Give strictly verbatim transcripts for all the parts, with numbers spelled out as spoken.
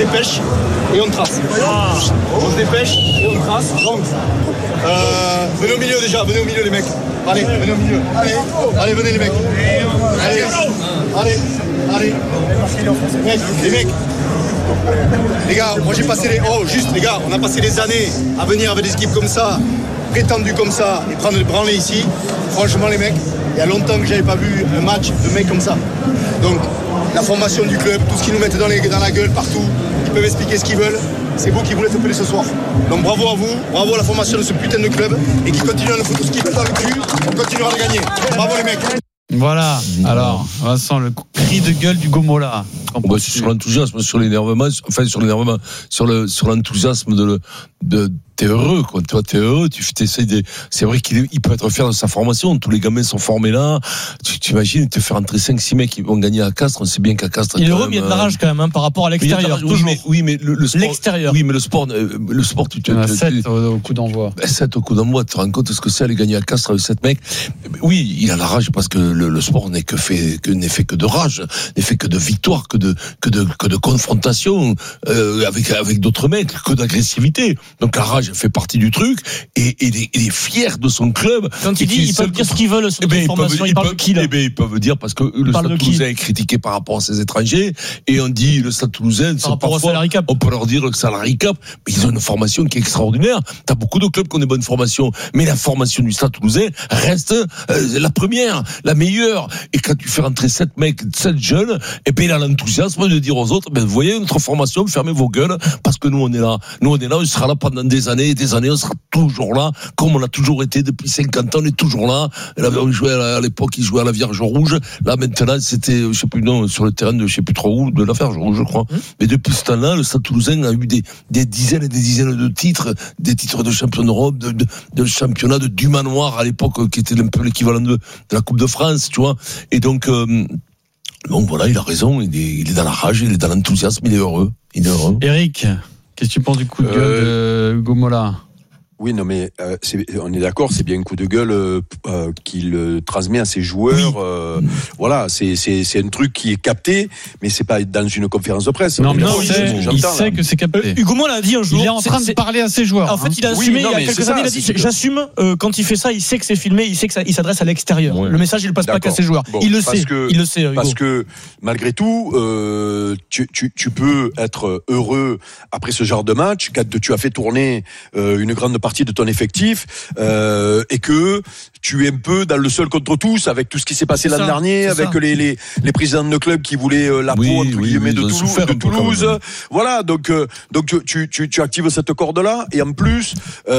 dépêche et on trace. On se dépêche et on trace. Donc, euh, venez au milieu déjà, venez au milieu les mecs. Allez, venez au milieu. Allez, allez, venez les mecs. Allez, allez, allez. Mec, les mecs. Les gars, moi j'ai passé les... Oh, juste les gars, on a passé des années à venir avec des équipes comme ça, prétendues comme ça, et prendre le branlé ici. Franchement les mecs, il y a longtemps que j'avais pas vu un match de mecs comme ça. Donc, la formation du club, tout ce qu'ils nous mettent dans, les, dans la gueule partout, ils peuvent expliquer ce qu'ils veulent, c'est vous qui voulez appeler ce soir. Donc bravo à vous, bravo à la formation de ce putain de club, et qui continue à nous foutre tout ce qu'ils veulent dans le cul, on continuera de gagner. Bravo les mecs. Voilà, alors Vincent, le cri de gueule du Gomola. Bah, sur l'enthousiasme, sur l'énervement, enfin sur l'énervement, sur le sur l'enthousiasme de, de t'es heureux, quoi. Toi, t'es heureux, tu t'essayes de, c'est vrai qu'il est, il peut être fier de sa formation. Tous les gamins sont formés là. Tu t'imagines te faire entrer cinq six mecs qui vont gagner à Castres. On sait bien qu'à Castres. Il est heureux, mais il y a de la rage quand même, hein, par rapport à l'extérieur. Oui, mais, oui, mais le, le sport. L'extérieur. Oui, mais le sport, le sport, tu te. sept au, au coup d'envoi. sept au coup d'envoi. Tu te rends compte de ce que c'est aller gagner à Castres avec sept mecs. Oui, il a la rage parce que le, le sport n'est que fait, que, n'est fait que de rage, n'est fait que de victoire, que de, que de, que de confrontation, euh, avec, avec d'autres mecs, que d'agressivité. Donc la rage fait partie du truc. Et, et il, est, il est fier de son club. Quand il dit, ils peuvent dire ce qu'ils veulent sur eh ben, formation, ils, ils parlent peuvent, de qui là eh ben, ils peuvent dire parce que le Stade Toulousain est critiqué par rapport à ses étrangers et on dit le Stade Toulousain, par rapport au salary cap, on peut leur dire le salary cap, mais ils ont une formation qui est extraordinaire. T'as beaucoup de clubs qui ont des bonnes formations, mais la formation du Stade Toulousain reste euh, la première, la meilleure. Et quand tu fais rentrer sept mecs, sept jeunes, et ben il a l'enthousiasme de dire aux autres, ben vous voyez notre formation, fermez vos gueules parce que nous on est là, nous on est là, on sera là pendant des années et des années, on sera toujours là, comme on a toujours été depuis cinquante ans, on est toujours là. On jouait à l'époque, ils jouaient à la Vierge Rouge. Là, maintenant, c'était, je sais plus, non, sur le terrain de, je sais plus trop où, de la Vierge Rouge, je crois. Mmh. Mais depuis ce temps-là, le Stade Toulousain a eu des, des dizaines et des dizaines de titres, des titres de champion d'Europe, de, de, de championnat de du manoir à l'époque, qui était un peu l'équivalent de, de la Coupe de France, tu vois. Et donc, euh, donc voilà, il a raison, il est, il est dans la rage, il est dans l'enthousiasme, il est heureux. Il est heureux. Eric, qu'est-ce que tu penses du coup de gueule euh... de Gomola? Oui, non, mais euh, c'est, on est d'accord, c'est bien un coup de gueule euh, euh, qu'il euh, transmet à ses joueurs. Oui. Euh, voilà, c'est, c'est, c'est un truc qui est capté, mais c'est pas dans une conférence de presse. Non, mais non, il, sait, il sait là. que c'est capté. Euh, Hugo Mola l'a dit un jour. Il est en train c'est, de parler à ses joueurs. En fait, il a assumé oui, non, il y a quelques années. Il a dit j'assume euh, quand il fait ça, il sait que c'est filmé, il sait que ça, il s'adresse à l'extérieur. Ouais. Le message, il le passe d'accord. pas qu'à ses joueurs. Bon, il le sait. Que, il le sait. Hugo. Parce que malgré tout, euh, tu, tu, tu peux être heureux après ce genre de match quand tu as fait tourner euh, une grande partie de ton effectif. Euh, et que tu es un peu dans le seul contre tous avec tout ce qui s'est passé c'est l'an ça, dernier avec les, les les présidents de club qui voulaient euh, la oui, peau entre oui, guillemets oui, de Toulouse, de Toulouse. Voilà, donc euh, donc tu tu tu actives cette corde là et en plus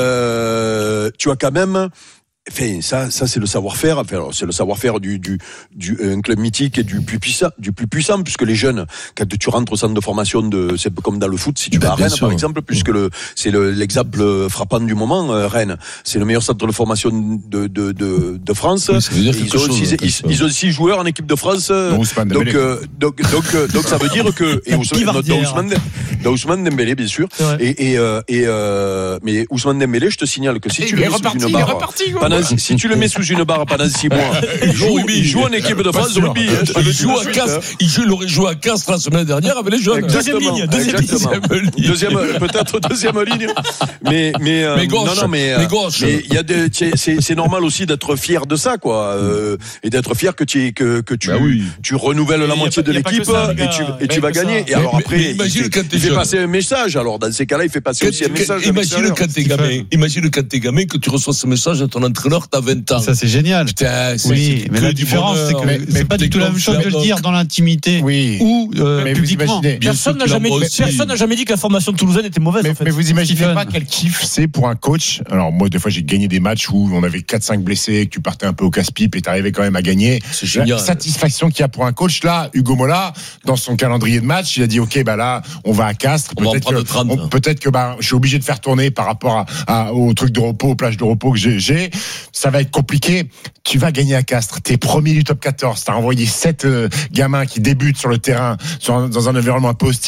euh, tu as quand même Enfin, ça, ça c'est le savoir-faire. Enfin, c'est le savoir-faire du, du, du un club mythique et du plus puissant, du plus puissant, puisque les jeunes, quand tu rentres au centre de formation de, c'est comme dans le foot, si tu vas à Rennes, par exemple, puisque le, c'est le, l'exemple frappant du moment, euh, Rennes, c'est le meilleur centre de formation de, de, de, de France. Oui, ils ont chose, six, ils, ils ont six joueurs en équipe de France. Donc, donc, euh, donc, donc, euh, donc, ça veut dire que, et Ousmane, Ousmane Dembélé, bien sûr. Et, et, euh, et, euh, mais Ousmane Dembélé, je te signale que si tu le mets sous une barre, si tu le mets sous une barre pendant six mois, il joue, il joue en équipe de France de rugby. Il joue à Castres. Il joue, il aurait joué à Castres la semaine dernière avec les jeunes. Deuxième ligne, deuxième ligne. Deuxième, peut-être deuxième ligne. Mais, mais, mais gauche, non, non, mais, mais gauche. Mais il y a des, c'est, c'est normal aussi d'être fier de ça, quoi, euh, et d'être fier que tu, que, que tu, bah oui. tu renouvelles la moitié de l'équipe ça, et tu, et tu vas gagner. Et alors après, il fait passer un message. Alors, dans ces cas-là, il fait passer aussi un message. Imagine quand t'es gamin, imagine quand t'es gamin que tu reçois ce message de ton entraîneur, t'as vingt ans. Ça, c'est génial. Putain, c'est, oui, c'est mais la différence, c'est que mais, c'est pas du tout la même chose de le dire dans l'intimité oui. ou euh, mais publiquement. Personne n'a jamais, personne n'a jamais dit que la formation de Toulousain était mauvaise. Mais, en fait. mais vous imaginez pas quel kiff c'est pour un coach. Alors moi, des fois, j'ai gagné des matchs où on avait quatre cinq blessés, que tu partais un peu au casse-pipe et t'arrivais quand même à gagner. C'est génial. La satisfaction qu'il y a pour un coach là, Hugo Mola, dans son calendrier de match, il a dit ok, bah là, on va à Castres. On peut-être va que, trente, on, peut-être que bah, je suis obligé de faire tourner par rapport à, à, au truc de repos, aux plages de repos que j'ai, j'ai. Ça va être compliqué. Tu vas gagner à Castres. T'es premier du top quatorze. T'as envoyé sept euh, gamins qui débutent sur le terrain, sur un, dans un environnement un peu hostile.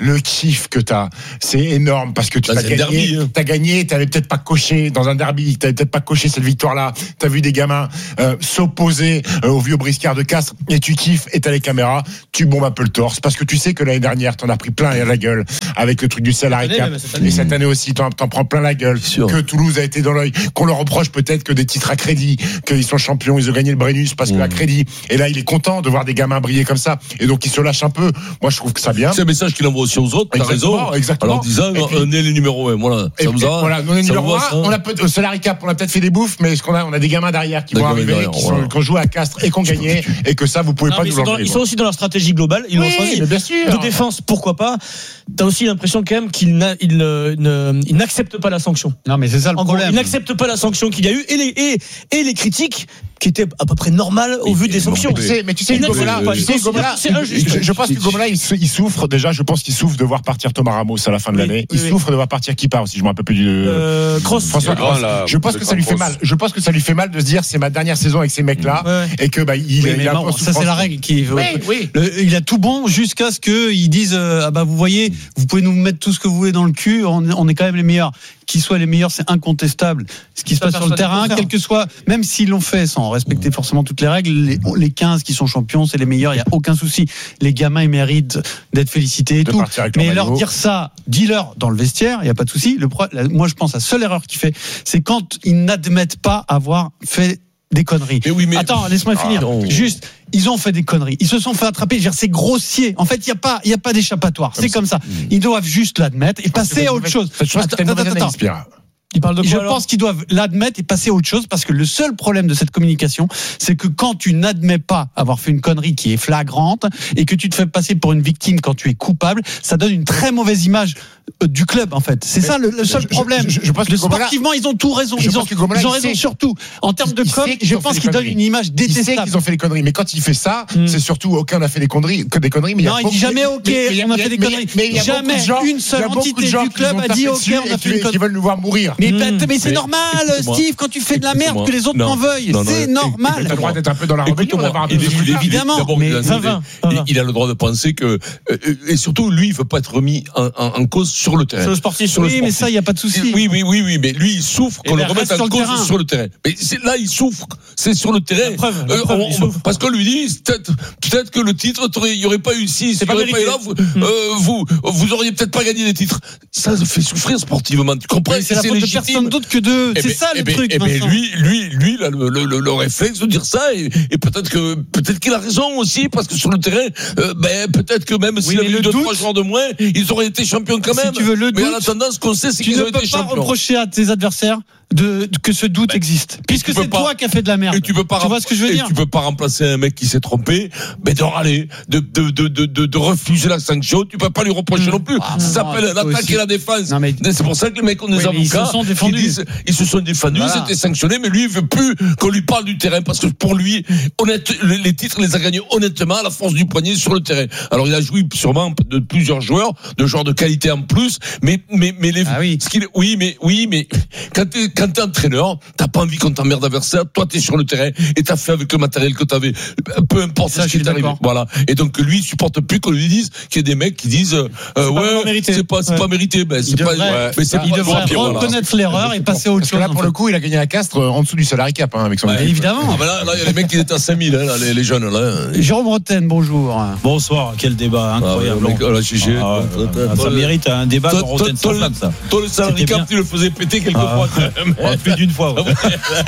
le kiff que t'as, c'est énorme parce que tu Bah, as c'est gagné, un derby, hein. t'as gagné, t'avais peut-être pas coché dans un derby, t'avais peut-être pas coché cette victoire-là. T'as vu des gamins euh, s'opposer euh, au vieux briscard de Castres et tu kiffes et t'as les caméras, tu bombes un peu le torse parce que tu sais que l'année dernière t'en as pris plein la gueule avec le truc du salarié Cette cap. année, même, cette année. Et cette année aussi t'en, t'en prends plein la gueule. Sûr. Que Toulouse a été dans l'œil, qu'on leur reproche peut-être que des titres à crédit, qu'ils sont champions, ils ont gagné le Brennus parce que Mmh. à crédit. Et là il est content de voir des gamins briller comme ça et donc il se lâche un peu. Moi je trouve que ça bien. C'est un message qu'il envoie aussi aux autres, t'as Exactement, raison. exactement. Alors disant, Et puis- on est les numéros un, voilà. Et Ça puis, vous a, voilà, on est ça numéro vous va, un, ça on a peut- au salary cap, on a peut-être fait des bouffes, mais ce qu'on a, on a des gamins derrière qui Des vont gamins arriver, derrière, qui, voilà. sont, qui ont joué à Castres et qui ont gagné, et que ça, vous pouvez Non, pas mais nous ils, sont dans- l'enlever. ils sont aussi dans leur stratégie globale, ils l'ont Oui, choisi. mais bien sûr. De défense, pourquoi pas. T'as aussi l'impression quand même qu'ils n'a- ils ne- ne- ils n'acceptent pas la sanction. Non, mais c'est ça le En gros, problème. ils n'acceptent pas la sanction qu'il y a eu et les, et, et les critiques qui étaient à peu près normales au vu des sanctions. Tu sais, mais tu sais, Ils Hugo n'acceptent Mola, pas. tu Ils sais, Hugo considèrent Mola, que c'est injuste. je, je pense qu'Hugo Mola, il, sou- il souffre, déjà, je pense qu'il souffre de voir partir Thomas Ramos à la fin de Oui, l'année. oui, Il oui. souffre de voir partir qui part aussi, je me rappelle plus du. Euh, Cross. François Le grand, Cross. là, Je pense le que ça lui grand fait Cross. mal. Je pense que ça lui fait mal de se dire c'est ma dernière saison avec ces mecs-là Ouais, ouais. et que bah il, Oui, est- mais il a bon, un peu ça c'est souffrance. la règle qui. Oui, oui. Le- il a tout bon jusqu'à ce qu'ils disent euh, ah bah vous voyez, vous pouvez nous mettre tout ce que vous voulez dans le cul, on, on est quand même les meilleurs. Qu'ils soient les meilleurs, c'est incontestable. Ce qui se Ça, passe sur le personne terrain, ne peut quel que soit, même s'ils l'ont fait sans respecter forcément toutes les règles, les, les quinze qui sont champions, c'est les meilleurs, il y a aucun souci. Les gamins ils méritent d'être félicités et De tout. partir avec leur Mais leur maillot. dire ça, dis-leur dans le vestiaire, il y a pas de souci. Le pro- la- moi je pense la seule erreur qu'il fait, c'est quand ils n'admettent pas avoir fait des conneries. Mais oui, mais- Attends, laisse-moi Ah, finir. non. Juste, ils ont fait des conneries. Ils se sont fait attraper. Je veux dire, c'est grossier. En fait, il y a pas, il y a pas d'échappatoire. C'est comme ça. Ils doivent juste l'admettre et passer à autre chose. Je pense que t'as une Attends, mauvaise attends, analyse, Pierre. Il parle de quoi je alors pense qu'ils doivent l'admettre et passer à autre chose parce que le seul problème de cette communication, c'est que quand tu n'admets pas avoir fait une connerie qui est flagrante et que tu te fais passer pour une victime quand tu es coupable, ça donne une très mauvaise image euh, du club en fait. C'est Mais ça le, le seul je- je- problème. je- je pense que Le Gomola- sportivement, ils ont tout raison. je Ils ont, pense que Gomola, ils ont il raison sait- surtout en termes de Il com. sait qu'ils Je ont fait pense des qu'ils donnent conneries. une image Il sait détestable. qu'ils ont fait des conneries, mais quand il fait ça, Hmm. c'est surtout ok, on a fait des conneries, que des conneries. Mais Non, y a il beaucoup- dit jamais ok, mais- mais y on a fait des mais- conneries. mais il y a beaucoup Jamais de gens- une seule il y a beaucoup de entité gens du qui club nous ont a tapé dit ok, dessus on a et fait qui- une qui connerie. veulent nous voir mourir. Mais, Mmh, bah, mais c'est mais- normal, écoutez-moi. Steve, quand tu fais de la merde, Écoutez-moi. que les autres Non. t'en veuillent. Non, non, C'est écoute- normal. T'as le droit d'être un peu dans la rébellion, Écoute-moi, d'avoir un peu il de est- il est- souffle. Évidemment, d'abord, mais il a- vingt vingt, vingt vingt. il- il a le droit de penser que euh, et surtout lui il veut pas être remis en, en- en cause sur le terrain. Sur le sportif, Sur le Oui, mais sportif. ça, il n'y a pas de souci. Oui, oui, oui, oui, mais lui, il souffre qu'on Eh le ben, remette reste en sur le cause terrain. sur le terrain. Mais c'est, là, il souffre. C'est sur le terrain. La preuve, la Euh, preuve, on- il souffre. parce qu'on lui dit, peut-être, peut-être que le titre, t'aurais- il n'y aurait pas eu six, il pas n'y aurait pas eu mérité. là, vous, euh, vous, vous auriez peut-être pas gagné des titres. Ça, ça fait souffrir sportivement. Tu comprends? Mais c'est la faute de légitime. personne d'autre que d'eux. Eh C'est ben, ça eh le ben, truc. eh ben, Vincent. lui, lui, lui, il a le, le, le, le réflexe de dire ça et, et peut-être que peut-être qu'il a raison aussi parce que sur le terrain, euh, ben peut-être que même s'il mais avait le eu deux doute- trois joueurs de moins, ils auraient été champions quand Si même. tu veux le mais en doute, attendant, ce qu'on sait, c'est Tu qu'ils ne ont peux été pas champions. reprocher à tes adversaires de, de- que ce doute existe. Puisque tu peux c'est pas- toi qui as fait de la merde. Et tu peux pas, Tu vois ce que je veux et dire tu peux pas remplacer un mec qui s'est trompé, mais de râler, de, de, de, de, de, de refuser la sanction. Tu peux pas lui reprocher non plus. Ah, ça non, s'appelle c'est l'attaque aussi- et la défense. Non, mais- C'est pour ça que les mecs ont des Oui, mais ils se avocats sont qui défendus. disent, ils se sont défendus, Voilà. ils étaient sanctionnés, mais lui, il veut plus qu'on lui parle du terrain parce que pour lui, honnête, les les titres, il les a gagnés honnêtement à la force du poignet sur le terrain. Alors, il a joué sûrement de plusieurs joueurs, de joueurs de qualité en plus, mais, mais, mais les, Ah oui. ce qu'il- oui, mais, oui, mais quand t'es, quand t'es entraîneur, t'as pas envie qu'on t'emmerde adversaire, toi t'es sur le terrain et t'as fait avec le matériel que t'avais, peu importe Ça, ce je qui suis est arrivé. d'accord. Voilà. Et donc, lui, il supporte plus qu'on lui dise qu'il y a des mecs qui disent, euh, pas ouais, vraiment mérité. c'est pas, c'est Ouais. pas mérité, ben, c'est Il pas, devrait- ouais, mais c'est Il pas devrait puis voilà. reconnaître l'erreur et passer à autre Parce que chose. là, en pour fait. le coup, il a gagné à Castres en dessous du salary cap, hein, avec son Ouais. équipe. Évidemment. Ah ben là, là, il y a les mecs qui étaient à cinq mille, hein, là, les, les jeunes, là. Jérôme Rotten, bonjour. Bonsoir, quel débat incroyable. Ah, ouais, le mec, là, G G. Ah, Toi, toi, ah, toi, ça le- mérite un débat Toi, de toi, Rotten toi, sans flamme, ça. Toi, le salary C'était cap, bien. tu le faisais péter quelques Ah. fois, quand même. Ouais, plus d'une fois. ouais.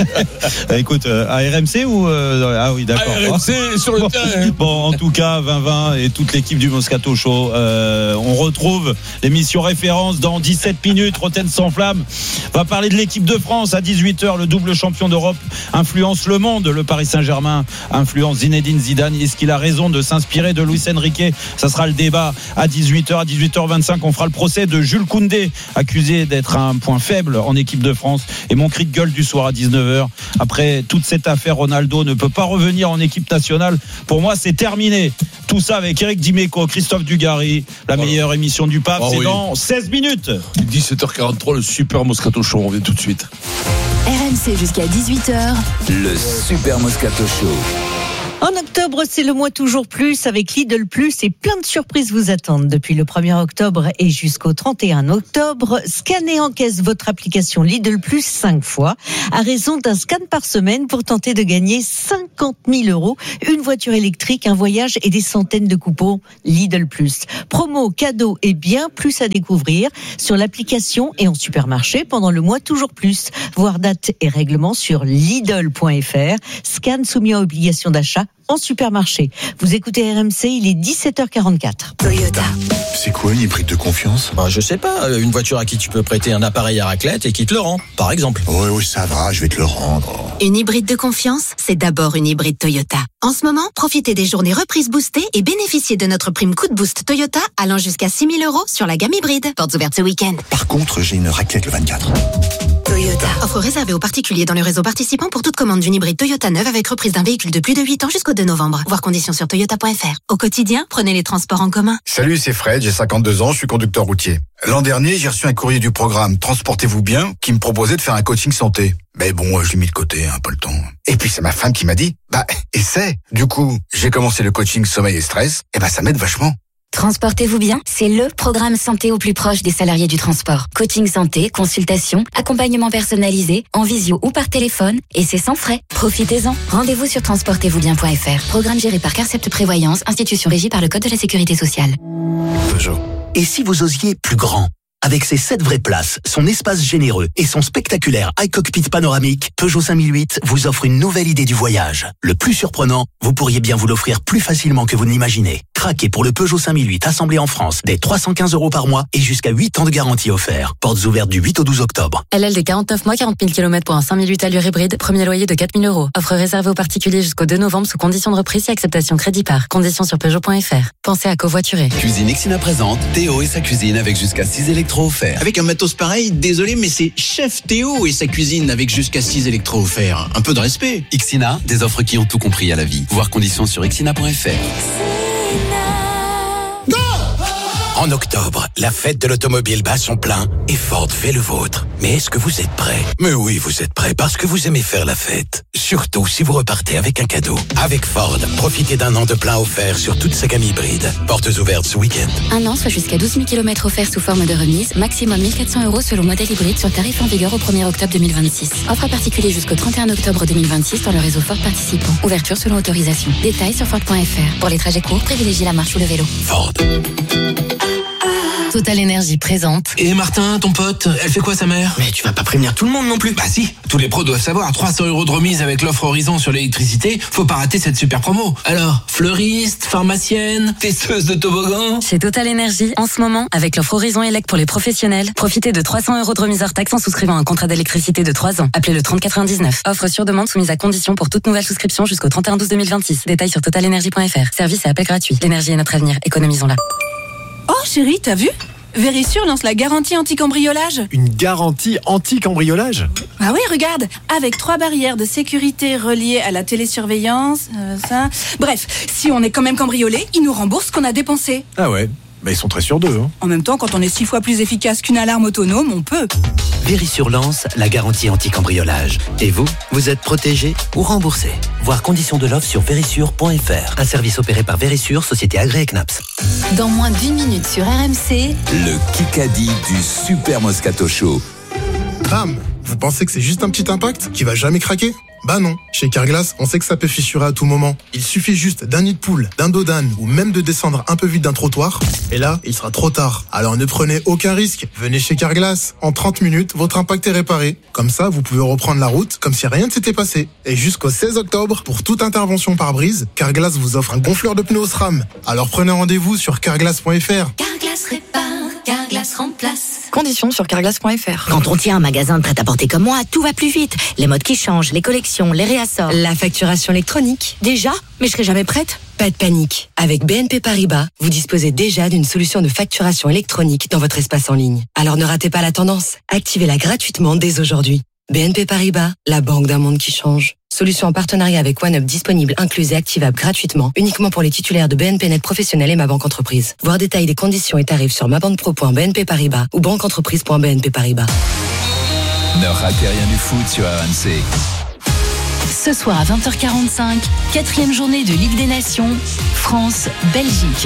Bah, écoute, euh, à R M C ou euh, ah oui, d'accord. Ah, R M C sur le Bon, terrain. bon, en tout cas, vingt vingt et toute l'équipe du Moscato Show, euh, on retrouve l'émission référence dans dix-sept minutes. Rotten sans flamme va parler de l'équipe de France à dix-huit heures. Le double champion d'Europe influence le monde. Le Paris Saint-Germain influence Zinedine Zidane. Est-ce qu'il a raison de s'inspirer de Luis Enrique? Ça sera le débat à dix-huit heures. À dix-huit heures vingt-cinq, on fera le procès de Jules Koundé, accusé d'être un point faible en équipe de France. Et mon cri de gueule du soir à dix-neuf heures. Après toute cette affaire, Ronaldo ne peut pas revenir en équipe nationale. Pour moi, c'est terminé. Tout ça avec Eric Dimeco, Christophe Dugarry, la Voilà. meilleure émission du P A F. Ah c'est oui. dans seize minutes. dix-sept heures quarante-trois, le super Moscato Show, on revient tout de suite. R M C jusqu'à dix-huit heures. Le Super Moscato Show. En octobre, c'est le mois toujours plus avec Lidl Plus et plein de surprises vous attendent. Depuis le premier octobre et jusqu'au trente et un octobre, scannez en caisse votre application Lidl Plus cinq fois à raison d'un scan par semaine pour tenter de gagner cinquante mille euros, une voiture électrique, un voyage et des centaines de coupons Lidl Plus. Promo, cadeaux et bien plus à découvrir sur l'application et en supermarché pendant le mois toujours plus. Voir date et règlement sur Lidl point F R. Scan soumis à obligation d'achat en supermarché. Vous écoutez R M C, il est dix-sept heures quarante-quatre. Toyota. C'est quoi une hybride de confiance ? Bah, je sais pas, une voiture à qui tu peux prêter un appareil à raclette et qui te le rend, par exemple. Oui, oui, ça va, je vais te le rendre. Une hybride de confiance, c'est d'abord une hybride Toyota. En ce moment, profitez des journées reprises boostées et bénéficiez de notre prime coup de boost Toyota allant jusqu'à six mille euros sur la gamme hybride. Portes ouvertes ce week-end. Par contre, j'ai une raclette le vingt-quatre. Toyota. Offre réservée aux particuliers dans le réseau participant pour toute commande d'une hybride Toyota neuve avec reprise d'un véhicule de plus de huit ans jusqu'au deux novembre. Voir conditions sur toyota point F R. Au quotidien, prenez les transports en commun. Salut, c'est Fred, j'ai cinquante-deux ans, je suis conducteur routier. L'an dernier, j'ai reçu un courrier du programme Transportez-vous bien qui me proposait de faire un coaching santé. Mais bon, je l'ai mis de côté, hein, pas le temps. Et puis c'est ma femme qui m'a dit, bah, essaie. Du coup, j'ai commencé le coaching sommeil et stress, et bah ça m'aide vachement. Transportez-vous bien, c'est le programme santé au plus proche des salariés du transport. Coaching santé, consultation, accompagnement personnalisé, en visio ou par téléphone, et c'est sans frais. Profitez-en. Rendez-vous sur transportez vous bien point F R. Programme géré par Carcept Prévoyance, institution régie par le Code de la Sécurité sociale. Peugeot. Et si vous osiez plus grand ? Avec ses sept vraies places, son espace généreux et son spectaculaire iCockpit panoramique, Peugeot cinq mille huit vous offre une nouvelle idée du voyage. Le plus surprenant, vous pourriez bien vous l'offrir plus facilement que vous ne l'imaginez. Craquez pour le Peugeot cinq mille huit assemblé en France dès trois cent quinze euros par mois et jusqu'à huit ans de garantie offert. Portes ouvertes du huit au douze octobre. L L D quarante-neuf mois, quarante mille kilomètres pour un cinq mille huit allure hybride, premier loyer de quatre mille euros. Offre réservée aux particuliers jusqu'au deux novembre sous condition de reprise et acceptation crédit par. Conditions sur Peugeot point F R. Pensez à covoiturer. Cuisine Ixina présente Théo et sa cuisine avec jusqu'à six électros offerts. Avec un matos pareil, désolé, mais c'est Chef Théo et sa cuisine avec jusqu'à six électros offerts. Un peu de respect. Ixina, des offres qui ont tout compris à la vie. Voir conditions sur ixina point F R. En octobre, la fête de l'automobile bat son plein et Ford fait le vôtre. Mais est-ce que vous êtes prêts ? Mais oui, vous êtes prêts parce que vous aimez faire la fête. Surtout si vous repartez avec un cadeau. Avec Ford, profitez d'un an de plein offert sur toute sa gamme hybride. Portes ouvertes ce week-end. Un an, soit jusqu'à douze mille kilomètres offerts sous forme de remise, maximum mille quatre cents euros selon modèle hybride sur tarif en vigueur au premier octobre deux mille vingt-six. Offre à particulier jusqu'au trente et un octobre deux mille vingt-six dans le réseau Ford participant. Ouverture selon autorisation. Détails sur Ford point F R. Pour les trajets courts, privilégiez la marche ou le vélo. Ford. Total Énergie présente. Et Martin, ton pote, elle fait quoi sa mère ? Mais tu vas pas prévenir tout le monde non plus. Bah si, tous les pros doivent savoir. trois cents euros de remise avec l'offre Horizon sur l'électricité. Faut pas rater cette super promo. Alors, fleuriste, pharmacienne, testeuse de toboggan. Chez Total Énergie, en ce moment, avec l'offre Horizon Elect pour les professionnels, profitez de trois cents euros de remise hors taxe en souscrivant un contrat d'électricité de trois ans. Appelez le trente quatre-vingt-dix-neuf. Offre sur demande soumise à condition pour toute nouvelle souscription jusqu'au trente et un douze deux mille vingt-six. Détails sur total énergie point F R. Service et appel gratuit. L'énergie est notre avenir. Économisons-la. Oh chérie, t'as vu ? Verisure lance la garantie anti-cambriolage. Une garantie anti-cambriolage ? Ah oui, regarde, avec trois barrières de sécurité reliées à la télésurveillance, euh, ça... Bref, si on est quand même cambriolé, ils nous remboursent ce qu'on a dépensé. Ah ouais, bah ils sont très sûrs d'eux. Hein. En même temps, quand on est six fois plus efficace qu'une alarme autonome, on peut. Verisure lance la garantie anti-cambriolage. Et vous, vous êtes protégé ou remboursé ? Voir conditions de l'offre sur verisure point F R. Un service opéré par Verisure, société agréée C N A P S. Dans moins d'une minute sur R M C, Le Kikadi du Super Moscato Show. Bam ! Vous pensez que c'est juste un petit impact qui va jamais craquer ? Bah non. Chez Carglass, on sait que ça peut fissurer à tout moment. Il suffit juste d'un nid de poule, d'un dos d'âne ou même de descendre un peu vite d'un trottoir. Et là, il sera trop tard. Alors ne prenez aucun risque. Venez chez Carglass. En trente minutes, votre impact est réparé. Comme ça, vous pouvez reprendre la route comme si rien ne s'était passé. Et jusqu'au seize octobre, pour toute intervention par brise, Carglass vous offre un gonfleur de pneus SRAM. Alors prenez rendez-vous sur carglass point F R. Carglass répare, Carglass remplace. Conditions sur carglass point F R. Quand on tient un magasin de prêt-à-porter comme moi, tout va plus vite. Les modes qui changent, les collections, les réassorts. La facturation électronique. Déjà ? Mais je serai jamais prête. Pas de panique. Avec B N P Paribas, vous disposez déjà d'une solution de facturation électronique dans votre espace en ligne. Alors ne ratez pas la tendance. Activez-la gratuitement dès aujourd'hui. B N P Paribas, la banque d'un monde qui change. Solution en partenariat avec OneUp disponible, incluse et activable gratuitement, uniquement pour les titulaires de B N P Net Professionnel et Ma Banque Entreprise. Voir détails des conditions et tarifs sur mabanquepro point b n p paribas ou banqueentreprise point b n p paribas. Ne ratez rien du foot sur R M C. Ce soir à vingt heures quarante-cinq, quatrième journée de Ligue des Nations, France-Belgique.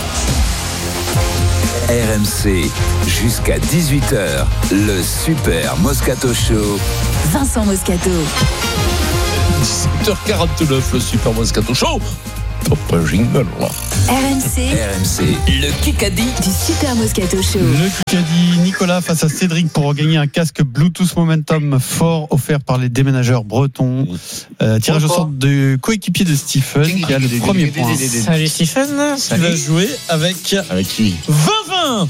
R M C, jusqu'à dix-huit heures, le Super Moscato Show. Vincent Moscato. dix-sept heures quarante-neuf, le Super Moscato Show. Top jingle, là. R M C. R M C, le Kikadi du Super Moscato Show. Le Kikadi, Nicolas face à Cédric pour gagner un casque Bluetooth Momentum fort offert par les déménageurs bretons. Euh, tirage au sort du coéquipier de Stephen qui a le premier point. Salut Stephen, tu vas jouer avec. Avec qui vingt vingt.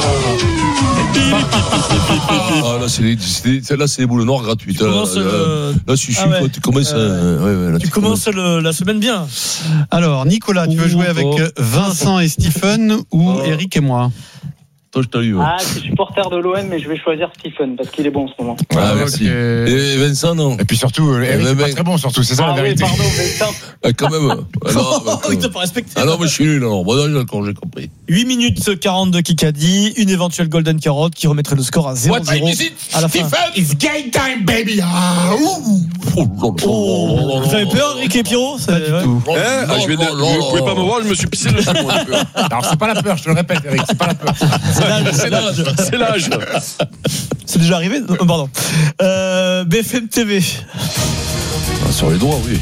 Ah, là, c'est des, c'est des, là, c'est des boules noires gratuites. Tu commences, là, euh... là, si je suis, ah ouais. tu commences. Euh... Ouais, ouais, là, tu, tu commences, commences le, la semaine bien. Alors, Nicolas, tu veux jouer avec Vincent et Stephen ou oh. Eric et moi? Toi, je t'ai eu. Ah, je suis supporter de l'O M, mais je vais choisir Stephen parce qu'il est bon en ce moment. Ah, merci. Okay. Et Vincent, non. Et puis surtout, Eric est pas très bon, surtout, c'est ça ah, la vérité. Oui, pardon, Vincent. Ah, quand même. Ah, non, oh, il t'a pas respecté. Ah non, mais je suis nul, alors. Bon, d'accord, j'ai compris. huit minutes quarante de Kikadi, une éventuelle Golden Carotte qui remettrait le score à zéro zéro. À la fin. Stephen, it's game time, baby. Ah, ouh. Oh, oh, vous avez peur, Eric et Pierrot? Pas du tout. Eh, ah, je vais de... Vous pouvez pas me voir, je me suis pissé dessus. Alors, c'est pas la peur, je te le répète, Eric, c'est pas la peur. C'est l'âge. C'est l'âge. C'est déjà arrivé? Non, pardon. Euh, B F M T V. Ah, sur les doigts, oui.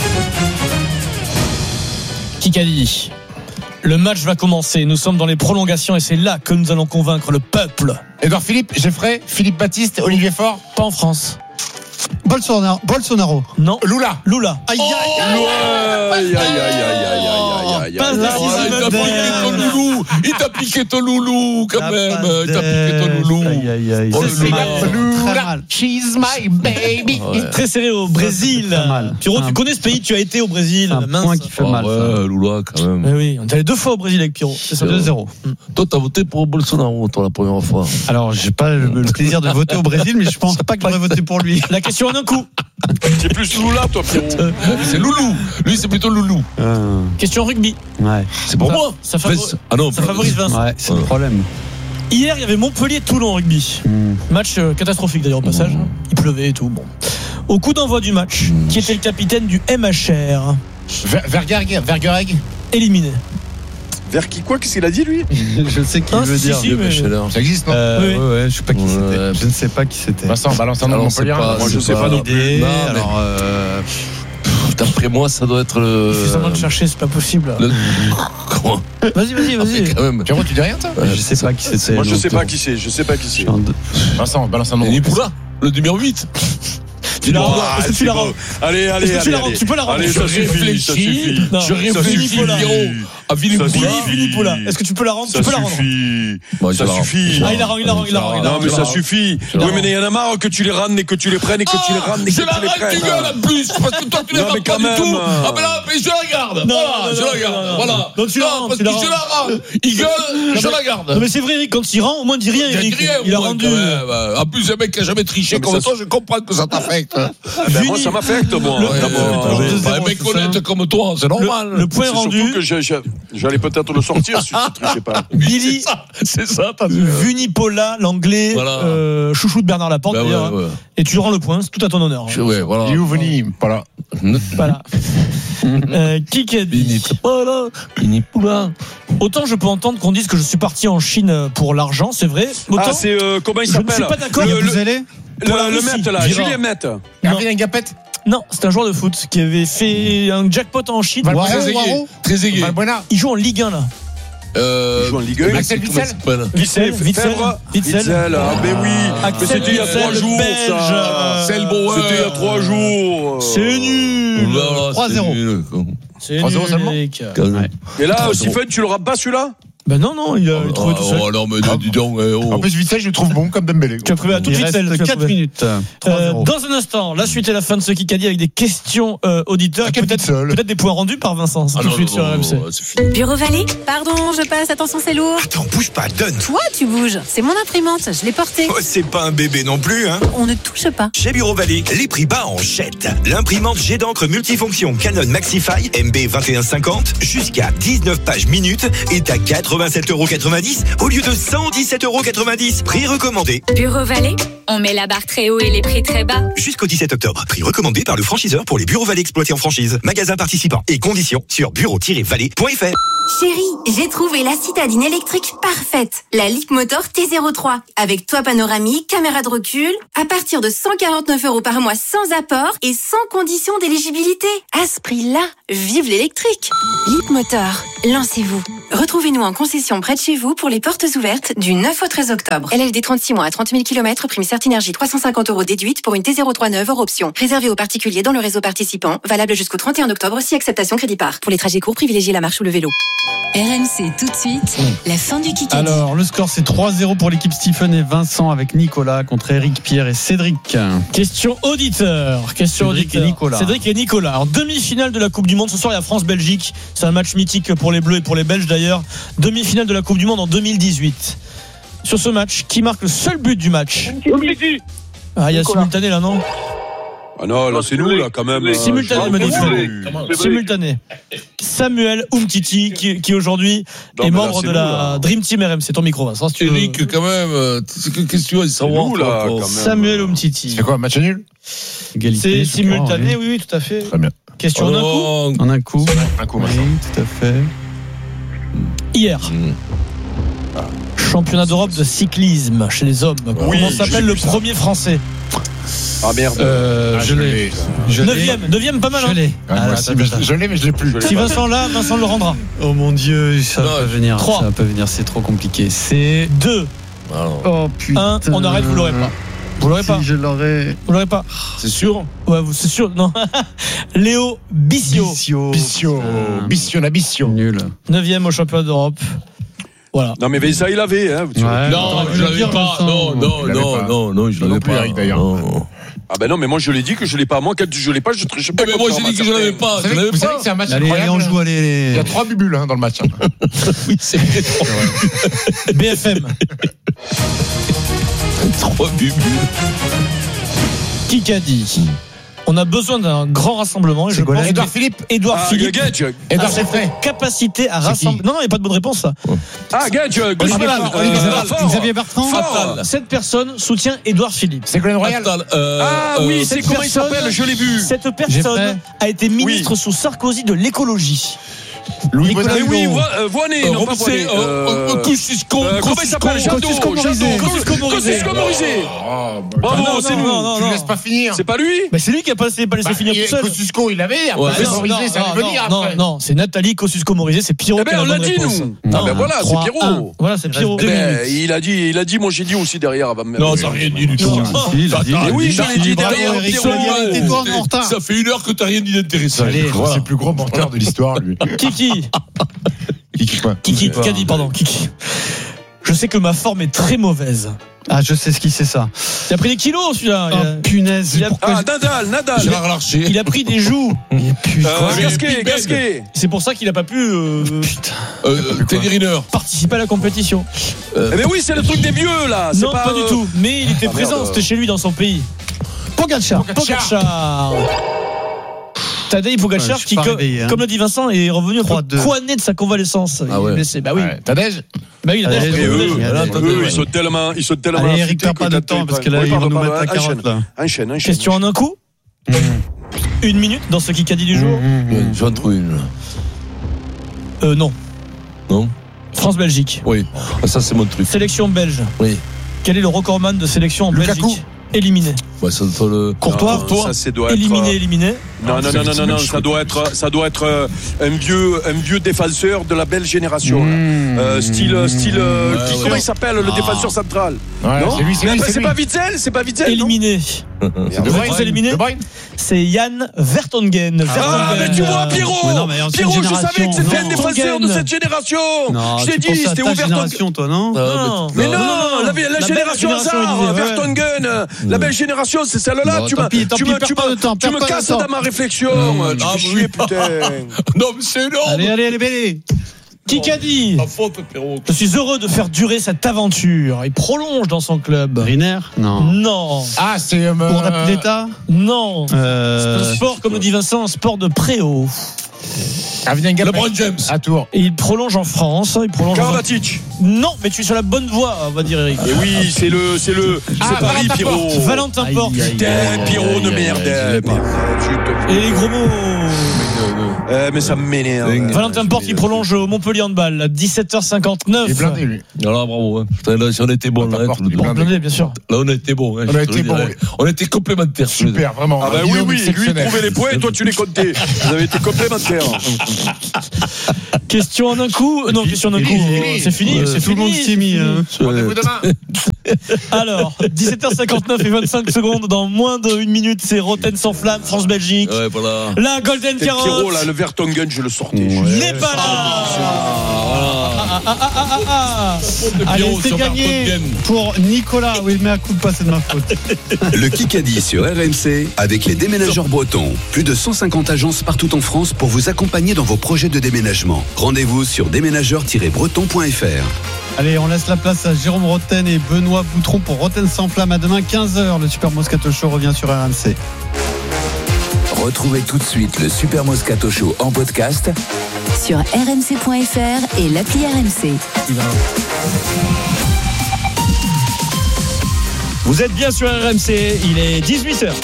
Kikadi. Le match va commencer. Nous sommes dans les prolongations et c'est là que nous allons convaincre le peuple. Edouard Philippe, Geoffrey, Philippe Baptiste, Olivier Faure. Pas en France. Bolsonaro. Bolsonaro. Non. Lula. Lula. Aïe, aïe, aïe, aïe, aïe, aïe, aïe, aïe. Passe Il t'a piqué ton loulou. Il t'a piqué ton loulou, quand même. Il t'a piqué ton loulou. Aïe, aïe, aïe. Oh, Très mal. She's my baby. Ouais. Très serré au Brésil. Pierrot, tu connais ce pays, tu as été au Brésil. Un Mince. point qui fait mal. Ouais, Lula, quand même. Mais oui, on est allé deux fois au Brésil avec Pierrot. C'est ça. deux zéro. Toi, t'as voté pour Bolsonaro, toi, la première fois. Alors, j'ai pas le plaisir de voter au Brésil, mais je pense pas que j'aurais voté pour lui. La question en un coup. C'est plus Lula, toi, Pierrot. C'est Loulou. Lui, c'est plutôt Loulou. Euh... Question rugby. Ouais. C'est pour ça, moi. Ça, favor... ah non, ça favorise Vincent. Ouais, c'est ouais. le problème. Hier, il y avait Montpellier-Toulon rugby. Mm. Match euh, catastrophique d'ailleurs au passage. Mm. Il pleuvait et tout. Bon. Au coup d'envoi du match, mm. qui était le capitaine du M H R? Vergereg. Vergereg. Éliminé. Vers qui quoi? Qu'est-ce qu'il a dit lui? Je sais qui ah, veut si, dire. Si, mais... Ça existe non? euh, oui. Ouais, ouais, je sais pas qui ouais. c'était. Je ne sais pas qui c'était. Vincent, balance un nom de Montpellier. Moi je sais pas non plus. Non, alors. Euh... D'après moi, ça doit être le. Je suis en train de chercher, c'est pas possible. Le... Comment? Vas-y, vas-y, vas-y. Ah, quand même. Pierrot, tu dis rien, toi? Ouais, je sais pas qui c'était. Moi, je sais pas qui c'est. Je sais pas qui c'est. Vincent, balance un nom. Nipoula, le numéro huit. Tu la rends. Est-ce que tu la rends? Allez, allez, Est-ce que tu la rends? Tu peux la rendre? Allez, ça suffit, ça suffit. Je réfléchis, à Philippoula. Est-ce que tu peux la rendre? Tu peux la rendre? Ça suffit. Ah, il la rend, il la rend, il la rend. Non, mais ça suffit. Oui, mais il y en a marre que tu les rennes et que tu les prennes et que tu les rennes et que tu les prennes. Je la rends, tu gueules en plus, parce que toi tu les rends pas du tout. Ah, mais là, je la garde. Voilà, je la garde. Voilà. Donc tu la rends, parce que je la rends. Il gueule, je la garde. Non, mais c'est vrai, Eric, quand il rend, au moins, dis rien, Eric. Il a rendu. En plus, un mec qui a jamais triché comme toi, je comprends que ça t'affecte. Moi, ça m'affecte, moi. Un mec honnête comme toi, c'est normal. Le point rendu. Surtout que j'allais peut-être le sortir si tu trichais pas. Billy, c'est ça, t'as vu. Vunipola, l'anglais, chouchou de Bernard Laporte, d'ailleurs. Et tu lui rends le point, c'est tout à ton honneur. Ouais, voilà. Il est où Vuni? Voilà. Voilà. Qui a dit? Voilà. Vunipola. Autant je peux entendre qu'on dise que je suis parti en Chine pour l'argent, c'est vrai. Autant, ah, c'est euh, comment il s'appelle? Je ne suis pas d'accord. Le, vous allez le, le, le Met là, Julien Met. Hervé Ngapet. Non, c'est un joueur de foot qui avait fait un jackpot en Chine. Très aigué. Il joue en Ligue un là. Euh, il joue en Ligue un. Axel Witsel. Witsel, Witsel. Witsel. Ah, ben oui. Mais c'était il y a trois jours, ça. C'est le bon. C'était il y a trois jours. C'est nul. trois zéro. C'est nul, seulement. Et là, Stephen, tu l'auras pas celui-là? Ben non, non, il a oh, trouvé tout seul. Oh, non, mais dis donc. Oh. En plus, Witsel, je le trouve bon comme Dembélé. Tu as trouvé à toute Witsel. quatre minutes. Euh, dans un instant, la suite et la fin de ce Kikadi avec des questions euh, auditeurs. Et peut-être, peut-être des points rendus par Vincent. C'est ah tout de suite sur R M C. Bureau Vallée. Pardon, je passe. Attention, c'est lourd. Attends, bouge pas, donne. Toi, tu bouges. C'est mon imprimante. Je l'ai portée. Oh, c'est pas un bébé non plus, hein. On ne touche pas. Chez Bureau Vallée, les prix bas en jette. L'imprimante jet d'encre multifonction Canon Maxify M B vingt et un cinquante jusqu'à dix-neuf pages minutes est à quatre quatre-vingt-sept euros quatre-vingt-dix au lieu de cent dix-sept euros quatre-vingt-dix. Prix recommandé. Bureau Vallée, on met la barre très haut et les prix très bas. Jusqu'au dix-sept octobre. Prix recommandé par le franchiseur pour les bureaux Vallée exploités en franchise. Magasin participant et conditions sur bureau tiret vallée point f r. Chérie, j'ai trouvé la citadine électrique parfaite. La Leapmotor T zéro trois. Avec toit panoramique, caméra de recul. À partir de cent quarante-neuf euros par mois sans apport et sans condition d'éligibilité. À ce prix-là, vive l'électrique. Leapmotor, lancez-vous. Retrouvez-nous en concession près de chez vous pour les portes ouvertes du neuf au treize octobre. L L D trente-six mois à trente mille kilomètres, prime Certinergie trois cent cinquante euros déduite pour une T zéro trois neuve hors option. Réservé aux particuliers dans le réseau participant. Valable jusqu'au trente et un octobre si acceptation crédit par. Pour les trajets courts, privilégiez la marche ou le vélo. R M C tout de suite, la fin du Kikadi. Alors, le score c'est trois zéro pour l'équipe Stephen et Vincent avec Nicolas contre Eric, Pierre et Cédric. Question auditeur. Question Cédric auditeur. et Nicolas. Cédric et Nicolas. En demi-finale de la Coupe du Monde, ce soir il y a France-Belgique. C'est un match mythique pour les Bleus et pour les Belges d'ailleurs. Demi-finale de la Coupe du Monde en deux mille dix-huit. Sur ce match, qui marque le seul but du match? Ah, il y a simultané là, non? Ah non, là c'est nous là quand même. Simultané, me dit-il. Simultané. Samuel Umtiti qui, qui aujourd'hui Non, est mais là, membre c'est de nous, la là. Dream Team R M. C'est ton micro, Vincent. Si tu veux. Eric, quand même, euh, c'est que qu'est-ce que tu veux savoir nous, là, toi, quand toi même. Samuel Umtiti. C'est quoi, match nul? Égalité, C'est je crois, simultané, oui. oui, oui, tout à fait. Très bien. Question en un coup. En un coup. Un coup, Oui, maintenant. tout à fait. Hier. Championnat d'Europe de cyclisme chez les hommes. Oui, Comment j'ai s'appelle vu le ça. premier français? Ah merde. Euh, Ah, je l'ai. Je l'ai. Neuvième, neuvième, pas mal. Je Hein. l'ai. Ouais, Ah, moi attends, aussi, mais attends. je je l'ai, mais je l'ai plus. Si Vincent l'a, Vincent le rendra. Oh mon Dieu, ça va Non, pas venir. trois. Ça va pas venir, c'est trop compliqué. C'est Deux. oh putain. Un, on arrête, vous l'aurez pas. Vous l'aurez pas. Si je l'aurais. Vous l'aurez pas. C'est sûr? Ouais, vous, c'est sûr. Non. Léo Bissio. Bissio. Bissio, Putain. Bissio, la Bissio. Nul. Neuvième au championnat d'Europe. Voilà. Non mais Vincent il avait hein. tu- Ouais. Non, Attends, je le l'avais dire, pas. Vincent. Non, non, Je l'avais non, pas. non, non, je Non l'avais plus, pas. Eric, d'ailleurs. Non. Ah ben non mais moi je l'ai dit que je l'ai pas. Moi quand je l'ai pas je triche pas. Eh ben, moi j'ai dit que je l'avais pas. Vous Je savez, l'avais vous savez pas. que c'est un match Allez, allez, incroyable. on joue, allez, Il y allez. a trois bubules hein, dans le match. Oui, c'est B F M. trois bubules. Qui qu'a dit? On a besoin d'un grand rassemblement. Et je Golin. pense Édouard que Philippe. Édouard Ah Philippe Gadge. a Édouard cette Seffray. capacité à C'est rassembler. qui Non, non, il n'y a pas de bonne réponse. Ça. Ah Gadge. Olivier Ball, Fort. Olivier Ball. Fort. Xavier Bertrand. Fort. Cette personne soutient Édouard Philippe. C'est Ségolène Royal. Attends, euh, Ah euh, oui c'est cette comment il personne- s'appelle je l'ai vu. Cette J'ai personne fait. a été ministre sous Sarkozy de l'écologie. Louis Nicolas Bonnat. Mais oui Hulot. Vo- euh, Voinet non pas Voinet. Robsé, euh, Kosciusko, Euh, comment il s'appelle Kosciusko, Jadot Kosciusko Morizet. Jadot. Kosciusko Morizet. Kosciusko Morizet. Oh, Bravo non, c'est non, nous. non, non, Tu non. laisses pas finir. C'est pas lui. Mais c'est lui qui a pas laissé, pas laissé Bah, finir il- tout seul. Kosciusko, il avait. Après, Ouais, c'est non, Morizet, ça allait venir non, après. non, c'est Nathalie Kosciusko-Morizet, c'est Pierrot Eh ben qui a on la l'a bonne dit réponse. nous. Non, Ah ben voilà c'est trois, un. Pierrot. Voilà, c'est Pierrot. Eh ben, il a dit, il a dit, moi j'ai dit aussi derrière avant même. Non, t'as rien dit du tout. Non. Si, il a dit. Mais oui, je l'ai dit Bravo, derrière. Eric. Pierrot. Égalité, toi, on est en retard. Ça fait une heure que t'as rien dit d'intéressant. Allez, Voilà. c'est le plus gros menteur de l'histoire, lui. Kiki. Kiki quoi Kiki, qu'a dit, pardon, Kiki. Je sais que ma forme est très mauvaise. Ah, je sais ce qui c'est ça. Il a pris des kilos, celui-là. Il a- Oh, punaise. il a- Pourquoi Ah Nadal, Nadal. Gérard Larcher. Il a pris des joues. Et puis, Euh, Quoi Gasquet, Big Ben. Gasquet. C'est pour ça qu'il n'a pas pu euh, Euh, Teddy Riner. participer à la compétition. Eh ben oui, c'est le truc des vieux là. C'est Non, pas, du euh, tout. Mais il était Ah, présent, merde. c'était chez lui dans son pays. Pogacar. Pogacar. Tadej Pogacar Ouais, je suis qui, pas co- réveillé, hein. comme le dit Vincent, est revenu un trois peu deux. coiné de sa convalescence. Il Ah ouais. est blessé. Bah oui. Ouais, Tadej. Bah oui, il a Allez, Tadej, Et eux, Tadej. Allez, eux, attendez, ouais. ils sont tellement, ils sont tellement. Allez, Eric, affûtés t'as pas que de t'as- temps parce que Oui, là, ils vont pardon, nous pardon, mettre la enchaîne. carotte, là. Enchaîne, enchaîne. Question en un coup. Une minute dans ce Kikadi du jour. J'en trouve une. Euh, non. Non France-Belgique. Oui. Ah, ça, c'est mon truc. Sélection belge. Oui. Quel est le recordman de sélection en Lukaku. Belgique? Éliminé. Ouais, ça doit le. Courtois, Non, ça, c'est doit être, éliminé, euh, éliminé. Non, non, non, non, non, non, ça doit être, ça doit être euh, un vieux, un vieux défenseur de la belle génération. là. Euh, style, style, euh, Ouais, qui- ouais. comment il s'appelle, le défenseur central? Ouais, Non c'est lui, c'est Mais lui, après, c'est c'est lui. pas Witzel, c'est pas Witzel. non Éliminé. C'est Vous De êtes Bruyne. tous éliminés? De Bruyne. C'est Yann Vertonghen. Ah, Vertonghen. mais tu vois, Pierrot, Mais non, mais ancienne Pierrot, je savais que génération, c'était un non. défenseur de cette génération. Non, je t'ai tu dit, penses à c'était ta ouvert. génération, toi, non? Non. Mais non, non, la, la, belle génération génération, hasard, il disait, ouais. Vertonghen, la belle génération, c'est celle-là. Bon, tu tant me, pis, tant tu pis, me, perds tu pas me, de temps, tu perds me pas de casses temps. dans ma réflexion. Mmh. Tu Ah, me mais chier, oui. putain. Non, mais c'est énorme. Allez, allez, allez, allez. Qui a dit? La faute, Pierrot. Je suis heureux de faire durer cette aventure. Il prolonge dans son club. Riner? Non. Non. Ah, c'est. euh, Pour d'État? Non. C'est Euh, un sport, comme le dit Vincent, un sport de préau. LeBron James. À Tours. Et il prolonge en France. Il prolonge en... Karabatic. Non, mais tu es sur la bonne voie, on va dire Eric. Et oui, c'est le, c'est le, c'est Ah, Paris, Valentin Pierrot. Porte. Valentin Porte. Putain, Pierrot de merde. Et les gros mots. Euh, mais ça m'énerve. Valentin Porte qui prolonge au Montpellier Handball. dix-sept heures cinquante-neuf. Il est blindé, lui. Alors bravo. Hein. Putain, là, si on était bon, là, Porte, tout le il est temps. Blindé, bien sûr. Là, on a été bon. Hein, On a été bon. On était complémentaires. Super, vraiment. Ah bah oui, oui, lui il trouvait les points et toi tu les comptais. Vous avez été complémentaires. Question en un coup. Non, question en un coup. C'est fini. Ouais, C'est Tout le monde s'y est mis. hein. Rendez-vous demain. Alors, dix-sept heures cinquante-neuf et vingt-cinq secondes. Dans moins d'une minute, c'est Roten sans flamme, France-Belgique. Ouais, voilà. La Golden Et Pierrot Carotte là, le Vertonghen, je le sortais. n'est pas là. Ah, ah, ah, ah, ah. Allez, Pierrot c'est sur gagné Vertonghen. pour Nicolas. Oui, mais à coup de pas, c'est de ma faute. Le Kikadi sur R M C avec les déménageurs bretons. Plus de cent cinquante agences partout en France pour vous accompagner dans vos projets de déménagement. Rendez-vous sur déménageurs tiret breton point f r. Allez, on laisse la place à Jérôme Roten et Benoît Boutron pour Roten sans flamme. À demain, quinze heures. Le Super Moscato Show revient sur R M C. Retrouvez tout de suite le Super Moscato Show en podcast Sur r m c point f r et l'appli R M C. Vous êtes bien sur R M C. Il est dix-huit heures.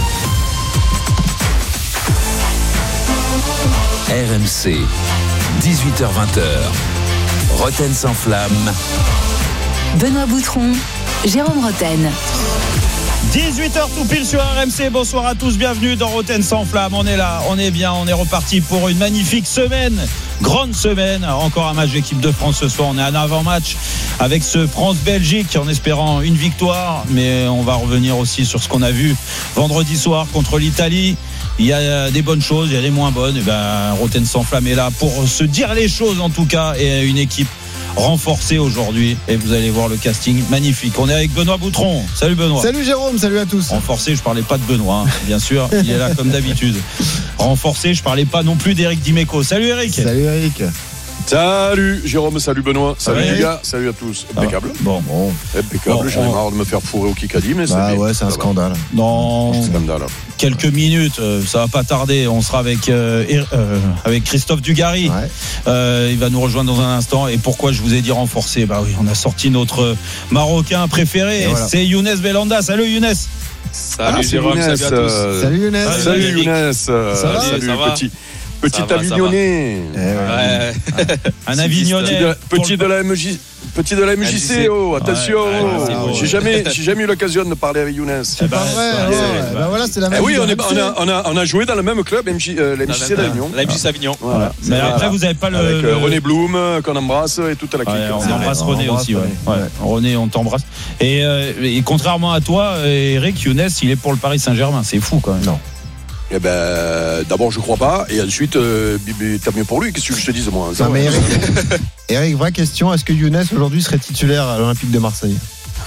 R M C, dix-huit heures vingt. Roten sans flamme. Benoît Boutron, Jérôme Roten. dix-huit heures tout pile sur R M C. Bonsoir à tous, bienvenue dans Roten sans flamme. On est là, on est bien, on est reparti pour une magnifique semaine, grande semaine. Encore un match d'équipe de France ce soir. On est en avant-match avec ce France-Belgique en espérant une victoire, mais on va revenir aussi sur ce qu'on a vu vendredi soir contre l'Italie. Il y a des bonnes choses, il y a des moins bonnes. Et ben, Roten sans flamme est là pour se dire les choses en tout cas, et une équipe renforcée aujourd'hui. Et vous allez voir le casting magnifique. On est avec Benoît Boutron. Salut Benoît. Salut Jérôme, salut à tous. Renforcé, je parlais pas de Benoît, hein. Bien sûr, il est là comme d'habitude. Renforcé, je parlais pas non plus d'Éric Dimeco. Salut Eric. Salut Eric. Salut Jérôme, salut Benoît, salut Ouais. les gars, salut à tous. Impeccable. Ah, bon, bon. Impeccable, Bon, j'en ai on- marre de me faire fourrer au Kikadi, mais Bah c'est bien. ouais, c'est un Ça va. scandale. Dans Scandale. quelques minutes, euh, ça va pas tarder. On sera avec euh, Er- euh, avec Christophe Dugarry. Ouais. Euh, il va nous rejoindre dans un instant. Et pourquoi je vous ai dit renforcer? Bah oui, on a sorti notre Marocain préféré. Et voilà. C'est Younes Belanda. Salut Younes. Salut Ah, Jérôme, c'est salut à Younes, tous. euh, Salut Younes. Salut, Salut Eric. Younes, euh, Ça va salut Ça va petit, petit Ça va, ça Avignonais. Eh ouais. Ouais. Un Petit Avignonnais. de, petit de la M J, petit de la M J C, oh, attention. Ouais, ouais, c'est beau, J'ai ouais. jamais, j'ai jamais eu l'occasion de parler avec Younes. C'est pas vrai. bah, ouais. c'est- Bah voilà, c'est la Eh même. oui, on, est, on, a, on, a, on a joué dans le même club, M J, euh, la M J C d'Avignon. La M J C Avignon. Voilà. Mais Voilà. après, vous avez pas le. Avec le- euh, René Blum, euh, qu'on embrasse, et toute la clique. Ouais, on Ouais. embrasse on René embrasse aussi. Ouais. René. Ouais. René, on t'embrasse. Et, euh, et contrairement à toi, euh, Eric, Younes, il est pour le Paris Saint-Germain. C'est fou quand même. Non. Eh ben, d'abord, je crois pas, et ensuite, euh, Bibi, tant mieux pour lui. Qu'est-ce que je te dise, moi ça Non, mais va. Eric, Eric, vraie question. Est-ce que Younes aujourd'hui serait titulaire à l'Olympique de Marseille?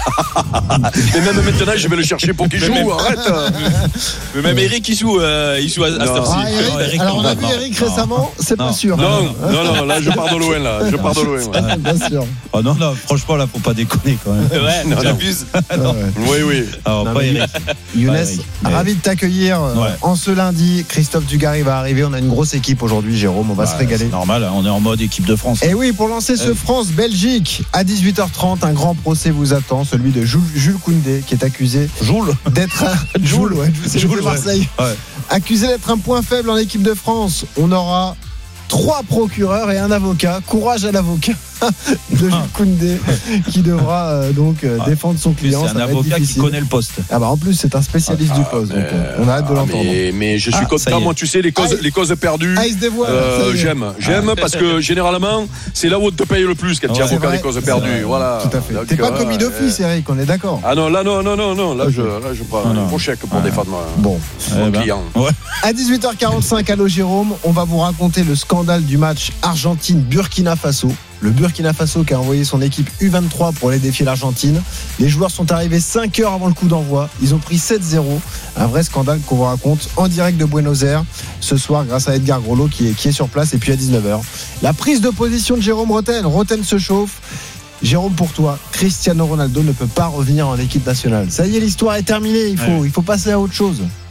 Mais même maintenant, je vais le chercher pour qu'il Mais joue. même- Arrête. Mais même Eric, il joue, euh, il joue à, à cette Non. heure-ci. Ah, Eric, Non, Eric, alors on a non, vu non, Eric non. récemment, c'est pas Non. sûr. Non, non, non, là, je pars de loin, là. Je pars de loin. là. Ah, bien sûr. Oh non, non, franchement, là, faut pas déconner quand même. Ouais, Non, non. j'abuse. Non. Oui, oui. Alors, Non, pas mais- Eric. Younes, Ouais, Eric. Mais- ravi de t'accueillir euh, Ouais. en ce lundi. Christophe Dugarry va arriver. On a une grosse équipe aujourd'hui, Jérôme. On va se Bah, régaler. C'est normal, on est en mode équipe de France. Et oui, pour lancer ce Euh. France-Belgique, à dix-huit heures trente, un grand procès vous attend, celui de Jules, Jules Koundé, qui est accusé Joule. d'être un... Jules. ouais, c'est Jules, le ouais. Marseille. Ouais. Accusé d'être un point faible en équipe de France. On aura trois procureurs et un avocat. Courage à l'avocat de Jules Koundé, qui devra euh, donc euh, Ah. défendre son client. C'est Ça un va être avocat qui difficile. connaît le poste. Ah bah en plus, c'est un spécialiste du poste. Donc, euh, on a hâte de Ah, l'entendre. mais, mais je suis Ah, ça y content, est. moi, tu sais, les causes, Ah, il- les causes perdues. Ah, il se dévoile. euh, ça y est. j'aime, j'aime parce que généralement, c'est là où on te paye le plus quand tu es Ouais, c'est avocat vrai, des causes c'est perdues. vrai. Voilà. Tout à fait. Donc, T'es pas euh, commis d'office, Eric, on est d'accord. Ah non, là, non, non, non, non. Là, je, là, je prends Ah, non. un gros chèque pour défendre moi, Bon. mon Eh ben, client. Ouais. À dix-huit heures quarante-cinq, allô Jérôme, on va vous raconter le scandale du match Argentine-Burkina Faso. Le Burkina Faso qui a envoyé son équipe U vingt-trois pour aller défier l'Argentine. Les joueurs sont arrivés cinq heures avant le coup d'envoi. Ils ont pris sept zéro. Un vrai scandale qu'on vous raconte en direct de Buenos Aires ce soir grâce à Edgar Grolot qui est, qui est sur place. Et puis à dix-neuf heures, la prise de position de Jérôme Roten. Roten se chauffe. Jérôme, pour toi, Cristiano Ronaldo ne peut pas revenir en équipe nationale. Ça y est, l'histoire est terminée. Il faut, Ouais. il faut passer à autre chose.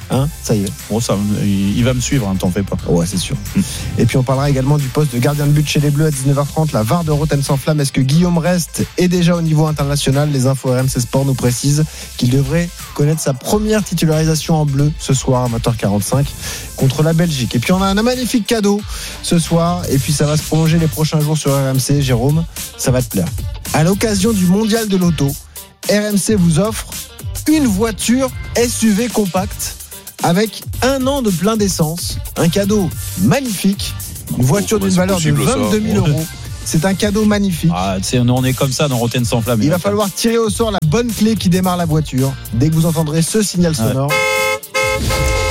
Hein, ça y est. Bon, ça, il va me suivre, hein, t'en fais pas. Ouais, c'est sûr. Mmh. Et puis on parlera également du poste de gardien de but chez les Bleus à dix-neuf heures trente. La V A R de Rotten sans flamme. Est-ce que Guillaume Rest est déjà au niveau international? Les infos R M C Sport nous précisent qu'il devrait connaître sa première titularisation en bleu ce soir à vingt heures quarante-cinq contre la Belgique. Et puis on a un magnifique cadeau ce soir. Et puis ça va se prolonger les prochains jours sur R M C. Jérôme, ça va te plaire. À l'occasion du mondial de l'auto, R M C vous offre une voiture S U V compacte avec un an de plein d'essence. Un cadeau magnifique. Une voiture oh, d'une valeur de vingt-deux mille euros. C'est un cadeau magnifique. Ah, tu sais, on est comme ça dans Rotten sans flamme. Il va falloir tirer au sort la bonne clé qui démarre la voiture. Dès que vous entendrez ce signal sonore. Ouais.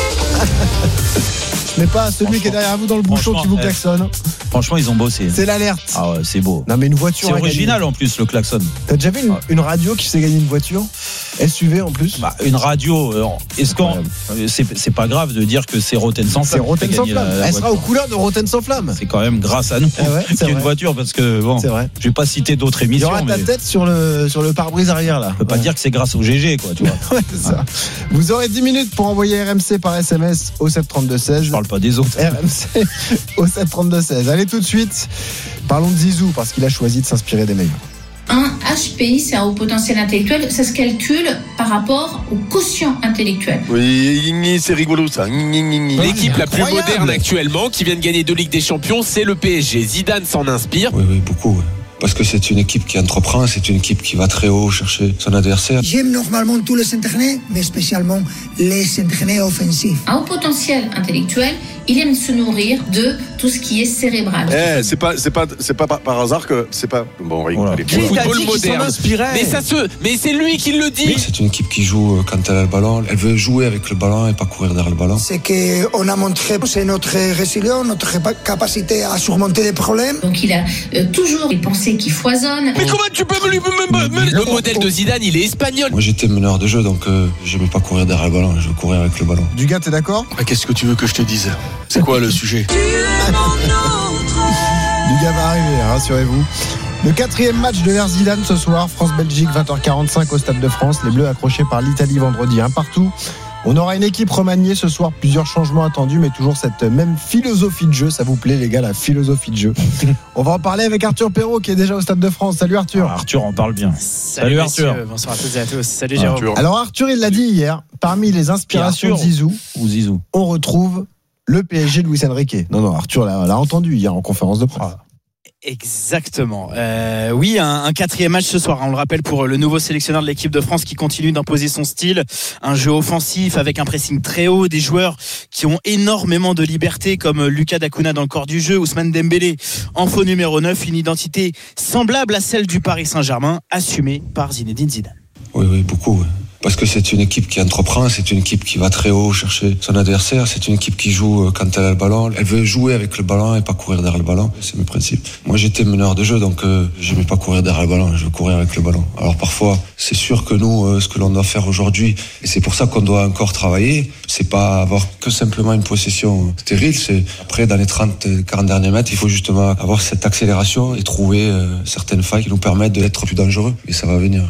Ce n'est pas celui qui est derrière vous dans le bouchon qui vous klaxonne. Franchement, ils ont bossé. C'est l'alerte. Ah ouais, c'est beau. Non, mais une voiture. C'est original en plus, le klaxon. T'as déjà vu une, une radio qui s'est gagner une voiture S U V en plus? Bah, une radio, euh, est-ce qu'on. C'est, c'est pas grave de dire que c'est Rotten sans flamme. C'est Rotten sans flamme. Elle sera aux couleurs de Rotten sans flamme. C'est quand même grâce à nous ah ouais, qu'il y a une voiture parce que bon. C'est vrai. Je vais pas citer d'autres émissions. Il y aura ta mais... tête sur le, sur le pare-brise arrière là. On peut pas ouais. dire que c'est grâce au G G quoi, tu vois. Ouais, c'est ça. Vous aurez dix minutes pour envoyer R M C par S M S au sept trente-deux seize. Je parle pas des autres. R M C au sept trente-deux seize. Allez tout de suite. Parlons de Zizou parce qu'il a choisi de s'inspirer des meilleurs. Un H P I, c'est un haut potentiel intellectuel, ça se calcule par rapport au quotient intellectuel. Oui, c'est rigolo ça. L'équipe la plus moderne actuellement qui vient de gagner deux Ligues des Champions, c'est le P S G. Zidane s'en inspire. Oui, oui, beaucoup. Oui. Parce que c'est une équipe qui entreprend, c'est une équipe qui va très haut chercher son adversaire. J'aime normalement tous les entraîneurs, mais spécialement les entraîneurs offensifs. Un haut potentiel intellectuel, il aime se nourrir de tout ce qui est cérébral. Eh, c'est pas, c'est pas, c'est pas par, par hasard que c'est pas bon. Voilà. Le football moderne. Mais ça se, mais c'est lui qui le dit. Oui, c'est une équipe qui joue quand elle a le ballon. Elle veut jouer avec le ballon et pas courir derrière le ballon. C'est qu'on a montré, c'est notre résilience, notre capacité à surmonter des problèmes. Donc il a euh, toujours des pensées qui foisonnent. Mais comment tu peux me lui me, me, le modèle de Zidane, il est espagnol. Moi j'étais meneur de jeu, donc euh, j'aimais pas courir derrière le ballon. Je veux courir avec le ballon. Dugas, t'es d'accord? Ah, qu'est-ce que tu veux que je te dise? C'est quoi le sujet? Dugas va arriver, rassurez-vous. Le quatrième match de l'ère Zidane ce soir, France-Belgique, vingt heures quarante-cinq au Stade de France. Les Bleus accrochés par l'Italie vendredi, un partout. On aura une équipe remaniée ce soir, plusieurs changements attendus, mais toujours cette même philosophie de jeu. Ça vous plaît les gars, la philosophie de jeu? On va en parler avec Arthur Perrault qui est déjà au Stade de France. Salut Arthur. Ah, Arthur en parle bien. Salut, Salut Arthur. Bonsoir à toutes et à tous. Salut Jérôme. Arthur. Alors Arthur, il l'a dit hier, parmi les inspirations de Zizou, ou Zizou, on retrouve le P S G de Luis Enrique. Non, non, Arthur l'a, l'a entendu hier en conférence de presse. Ah. Exactement. Euh, oui, un, un quatrième match ce soir. On le rappelle pour le nouveau sélectionneur de l'équipe de France qui continue d'imposer son style, un jeu offensif avec un pressing très haut, des joueurs qui ont énormément de liberté comme Lucas Dacuna dans le corps du jeu, Ousmane Dembélé en faux numéro neuf, une identité semblable à celle du Paris Saint-Germain, assumée par Zinedine Zidane. Oui, oui, beaucoup. Oui. Parce que c'est une équipe qui entreprend, c'est une équipe qui va très haut chercher son adversaire, c'est une équipe qui joue quand elle a le ballon. Elle veut jouer avec le ballon et pas courir derrière le ballon. C'est mes principes. Moi, j'étais meneur de jeu, donc euh, j'aimais pas courir derrière le ballon, je veux courir avec le ballon. Alors parfois, c'est sûr que nous, euh, ce que l'on doit faire aujourd'hui, et c'est pour ça qu'on doit encore travailler, c'est pas avoir que simplement une possession stérile, c'est après, dans les trente quarante derniers mètres, il faut justement avoir cette accélération et trouver euh, certaines failles qui nous permettent d'être plus dangereux. Et ça va venir.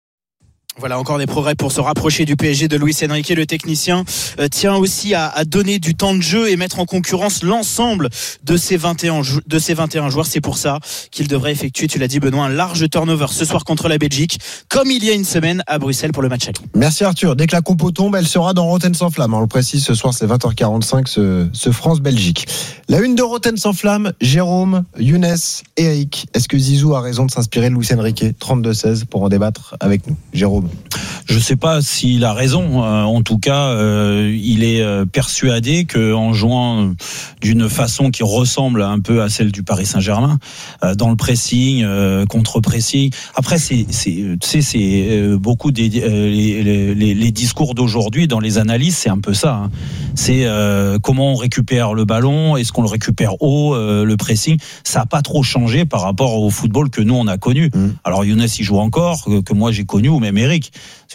Voilà encore des progrès pour se rapprocher du P S G de Luis Enrique. Le technicien euh, tient aussi à, à donner du temps de jeu et mettre en concurrence l'ensemble de ces vingt et un, de ces vingt et un joueurs. C'est pour ça qu'il devrait effectuer, tu l'as dit Benoît, un large turnover ce soir contre la Belgique, comme il y a une semaine à Bruxelles pour le match aller. Merci Arthur. Dès que la compo tombe, elle sera dans Rotten sans flamme. On le précise, ce soir c'est vingt heures quarante-cinq, ce, ce France-Belgique. La une de Rotten sans flamme, Jérôme, Younes, Eric. Est-ce que Zizou a raison de s'inspirer de Luis Enrique? trente-deux seize pour en débattre avec nous. Jérôme. Je ne sais pas s'il a raison. Euh, en tout cas, euh, il est euh, persuadé qu'en jouant d'une façon qui ressemble un peu à celle du Paris Saint-Germain, euh, dans le pressing, euh, contre-pressing. Après, c'est, c'est, tu sais, c'est euh, beaucoup des euh, les, les, les discours d'aujourd'hui dans les analyses, c'est un peu ça. Hein. C'est euh, comment on récupère le ballon, est-ce qu'on le récupère haut, euh, le pressing. Ça n'a pas trop changé par rapport au football que nous on a connu. Mmh. Alors Younes il joue encore, que, que moi j'ai connu, ou même Eric.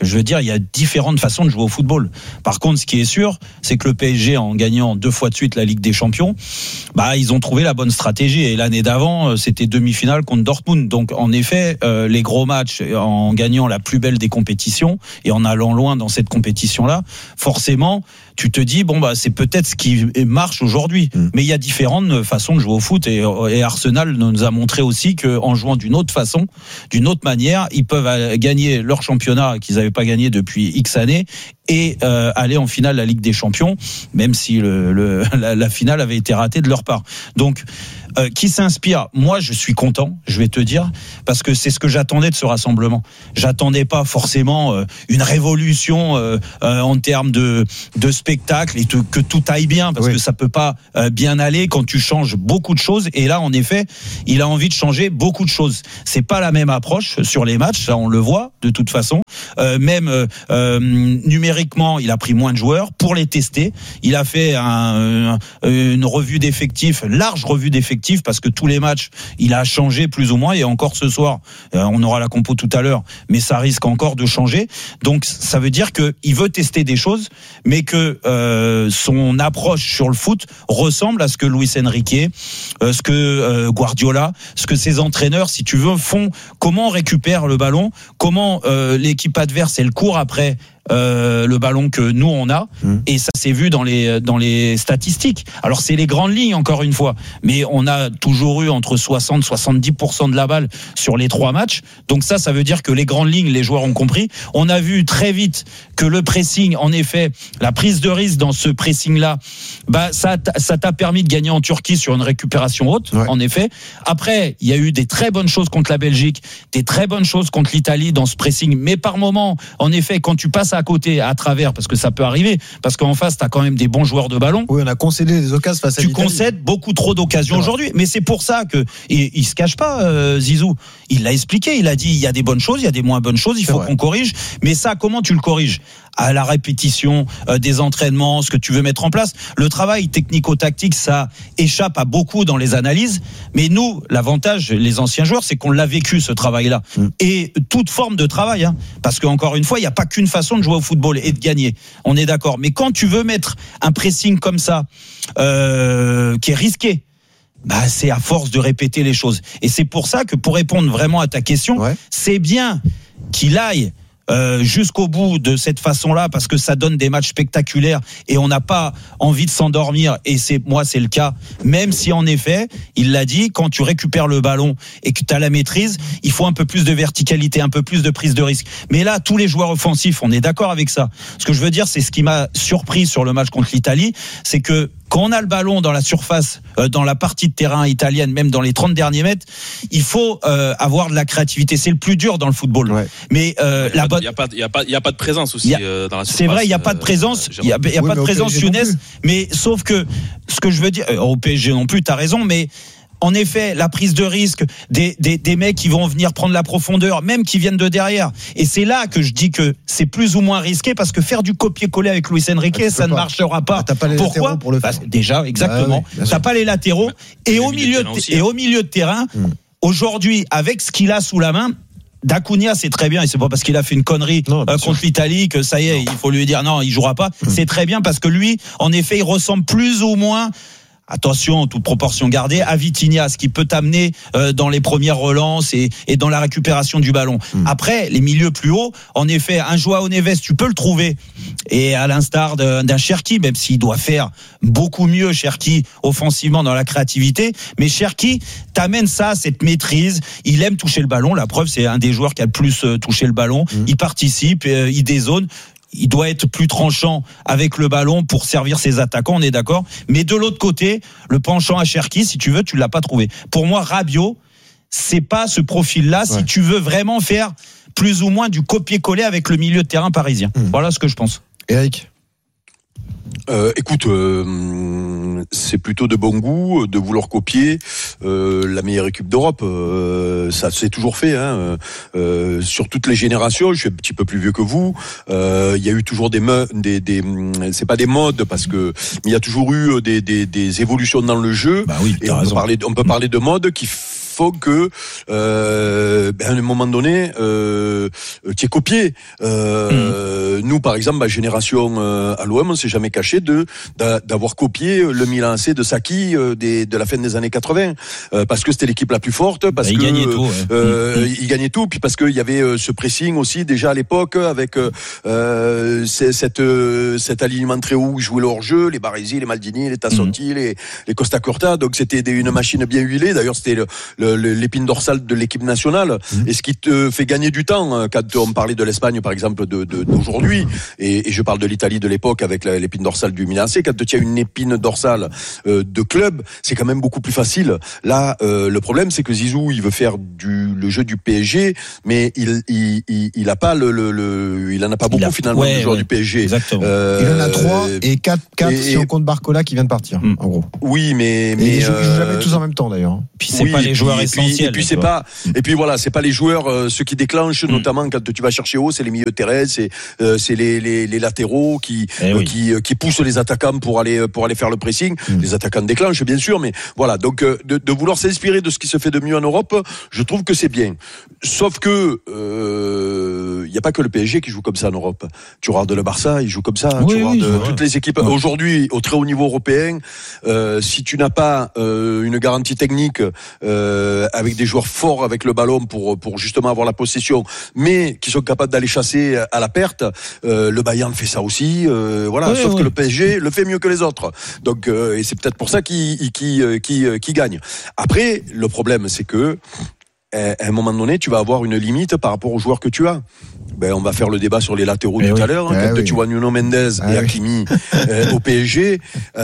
Je veux dire, il y a différentes façons de jouer au football. Par contre, ce qui est sûr, c'est que le P S G, en gagnant deux fois de suite la Ligue des Champions, bah ils ont trouvé la bonne stratégie. Et l'année d'avant, c'était demi-finale contre Dortmund. Donc, en effet, euh, les gros matchs, en gagnant la plus belle des compétitions et en allant loin dans cette compétition-là, forcément, tu te dis bon bah c'est peut-être ce qui marche aujourd'hui. Mmh. Mais il y a différentes façons de jouer au foot et, et Arsenal nous a montré aussi que en jouant d'une autre façon, d'une autre manière, ils peuvent gagner leur championnat qu'ils n'avaient pas gagné depuis X années et euh, aller en finale de la Ligue des Champions, même si le, le, la, la finale avait été ratée de leur part. Donc Euh, qui s'inspire. Moi, je suis content, je vais te dire, parce que c'est ce que j'attendais de ce rassemblement. J'attendais pas forcément euh, une révolution euh, euh, en termes de de spectacle et te, que tout aille bien, parce oui. que ça peut pas euh, bien aller quand tu changes beaucoup de choses. Et là, en effet, il a envie de changer beaucoup de choses. C'est pas la même approche sur les matchs, ça on le voit de toute façon. Euh, même euh, euh, numériquement, il a pris moins de joueurs pour les tester. Il a fait un, une revue d'effectifs, large revue d'effectifs, parce que tous les matchs, il a changé plus ou moins, et encore ce soir, on aura la compo tout à l'heure, mais ça risque encore de changer. Donc ça veut dire qu'il veut tester des choses, mais que euh, son approche sur le foot ressemble à ce que Luis Enrique, euh, ce que euh, Guardiola, ce que ses entraîneurs, si tu veux, font. Comment on récupère le ballon, comment euh, l'équipe adverse elle court après Euh, le ballon que nous on a, mmh. et ça s'est vu dans les dans les statistiques. Alors c'est les grandes lignes encore une fois, mais on a toujours eu entre soixante et soixante-dix pour cent de la balle sur les trois matchs. Donc ça, ça veut dire que les grandes lignes, les joueurs ont compris. On a vu très vite que le pressing, en effet, la prise de risque dans ce pressing là, bah ça ça t'a permis de gagner en Turquie sur une récupération haute, ouais. en effet. Après, il y a eu des très bonnes choses contre la Belgique, des très bonnes choses contre l'Italie dans ce pressing, mais par moment, en effet, quand tu passes à côté, à travers, parce que ça peut arriver, parce qu'en face, t'as quand même des bons joueurs de ballon. Oui, on a concédé des occasions face à Tu l'Italie. concèdes beaucoup trop d'occasions aujourd'hui, mais c'est pour ça que, et il se cache pas, euh, Zizou, il l'a expliqué, il a dit, il y a des bonnes choses, il y a des moins bonnes choses, il faut qu'on corrige, mais ça, comment tu le corriges? À la répétition euh, des entraînements, ce que tu veux mettre en place. Le travail technico-tactique, ça échappe à beaucoup dans les analyses, mais nous, l'avantage, les anciens joueurs, c'est qu'on l'a vécu, ce travail-là. Mmh. Et toute forme de travail, hein, parce qu'encore une fois, il n'y a pas qu'une façon de jouer au football et de gagner, on est d'accord. Mais quand tu veux mettre un pressing comme ça, euh, qui est risqué, bah, c'est à force de répéter les choses. Et c'est pour ça que, pour répondre vraiment à ta question, ouais. c'est bien qu'il aille Euh, jusqu'au bout de cette façon-là, parce que ça donne des matchs spectaculaires et on n'a pas envie de s'endormir, et c'est moi c'est le cas, même si en effet il l'a dit, quand tu récupères le ballon et que tu as la maîtrise, il faut un peu plus de verticalité, un peu plus de prise de risque. Mais là, tous les joueurs offensifs, on est d'accord avec ça. Ce que je veux dire, c'est ce qui m'a surpris sur le match contre l'Italie, c'est que quand on a le ballon dans la surface, euh, dans la partie de terrain italienne, même dans les trente derniers mètres, il faut euh, avoir de la créativité. C'est le plus dur dans le football. Ouais. Mais euh, il la bonne, il y a pas, il y a pas, il y a pas de présence aussi a, euh, dans la surface. C'est vrai, il y a pas de présence. Il y a, il y a oui, pas de présence Younes. Mais sauf que ce que je veux dire, au P S G non plus, t'as raison, mais en effet, la prise de risque des, des, des mecs qui vont venir prendre la profondeur, même qui viennent de derrière. Et c'est là que je dis que c'est plus ou moins risqué, parce que faire du copier-coller avec Luis Enrique, ah, ça ne pas. marchera pas. Ah, t'as pas les Pourquoi pour le faire. Bah, déjà, exactement. Ah, oui, t'as pas les latéraux. Bah, et, au milieu de, aussi, et hein. au milieu de terrain, hum. aujourd'hui, avec ce qu'il a sous la main, Dacunia, c'est très bien, et c'est pas parce qu'il a fait une connerie non, euh, contre l'Italie que ça y est, non. il faut lui dire non, il jouera pas. Hum. C'est très bien, parce que lui, en effet, il ressemble plus ou moins, attention, toute proportion gardée, à Vitinha, ce qui peut t'amener euh, dans les premières relances et, et dans la récupération du ballon. Mmh. Après, les milieux plus hauts, en effet, un Joao Neves, tu peux le trouver. Et à l'instar de, d'un Cherki, même s'il doit faire beaucoup mieux, Cherki, offensivement dans la créativité, mais Cherki t'amène ça, cette maîtrise. Il aime toucher le ballon. La preuve, c'est un des joueurs qui a le plus euh, touché le ballon. Mmh. Il participe, euh, il dézone. Il doit être plus tranchant avec le ballon pour servir ses attaquants, on est d'accord. Mais de l'autre côté, le penchant à Cherki, si tu veux, tu l'as pas trouvé. Pour moi, Rabiot, c'est pas ce profil-là, ouais. si tu veux vraiment faire plus ou moins du copier-coller avec le milieu de terrain parisien. Mmh. Voilà ce que je pense. Eric ? Euh, écoute, euh, c'est plutôt de bon goût de vouloir copier euh, la meilleure équipe d'Europe. Euh, ça s'est toujours fait, hein, euh, sur toutes les générations. Je suis un petit peu plus vieux que vous. Euh, il y a eu toujours des, me- des, des, c'est pas des modes parce que, mais il y a toujours eu des, des, des évolutions dans le jeu. Bah oui, et on peut parler, on peut parler de modes qui font que euh, ben, à un moment donné euh, tu es copié. Euh, mmh. Nous par exemple ma génération euh, à l'O M on s'est jamais caché de d'avoir copié le Milan A C de Sacchi euh, des, de la fin des années quatre-vingts euh, parce que c'était l'équipe la plus forte, parce il que gagnait tout, ouais. euh, mmh. il gagnait tout, puis parce qu'il y avait euh, ce pressing aussi déjà à l'époque avec euh, cette euh, cet alignement très haut où jouaient leur jeu, les Baresi, les Maldini, les Tassotti, mmh. les les Costa Curta, donc c'était des, une machine bien huilée. D'ailleurs c'était le, le, l'épine dorsale de l'équipe nationale mmh. et ce qui te fait gagner du temps quand on parlait de l'Espagne par exemple de, de d'aujourd'hui et, et je parle de l'Italie de l'époque avec la, l'épine dorsale du Milan A C. Quand tu as une épine dorsale euh, de club, c'est quand même beaucoup plus facile. Là, euh, le problème, c'est que Zizou, il veut faire du le jeu du P S G, mais il il il, il a pas le, le, le il en a pas beaucoup a, finalement ouais, de joueurs ouais, du P S G. Exactement. Euh, il en a trois et quatre quatre et, si on compte Barcola qui vient de partir. Mmh. En gros. Oui, mais et mais ils jouent, euh, ils jouent jamais tous en même temps d'ailleurs. Puis c'est oui, pas les puis, joueurs et essentiels. Puis, et puis c'est pas et puis voilà, c'est pas les joueurs euh, ceux qui déclenchent mmh. notamment quand tu vas chercher haut, c'est les milieux de terrain, c'est euh, c'est les, les les latéraux qui eh euh, oui. qui qui poussent les attaquants pour aller pour aller faire le pressing. Mmh. Les attaquants déclenchent bien sûr, mais voilà, donc euh, de, de vouloir s'inspirer de ce qui se fait de mieux en Europe, je trouve que c'est bien. Sauf que il euh, y a pas que le P S G qui joue comme ça en Europe. Tu regardes le Barça, il joue comme ça. Oui, tu regardes oui, toutes ouais. les équipes ouais. aujourd'hui au très haut niveau européen. Euh, si tu n'as pas euh, une garantie technique euh, avec des joueurs forts avec le ballon pour pour justement avoir la possession, mais qui sont capables d'aller chasser à la perte, euh, le Bayern fait ça aussi. Euh, voilà. Ouais, Sauf ouais. que le P S G le fait mieux que les autres. Donc euh, et c'est peut-être pour ça qu'il qu'il qu'il qu'il gagne. Après, le problème c'est que à un moment donné, tu vas avoir une limite par rapport aux joueurs que tu as. Ben, on va faire le débat sur les latéraux eh tout oui. à l'heure. Hein, eh quand oui. tu vois Nuno Mendes ah et oui. Hakimi euh, au P S G,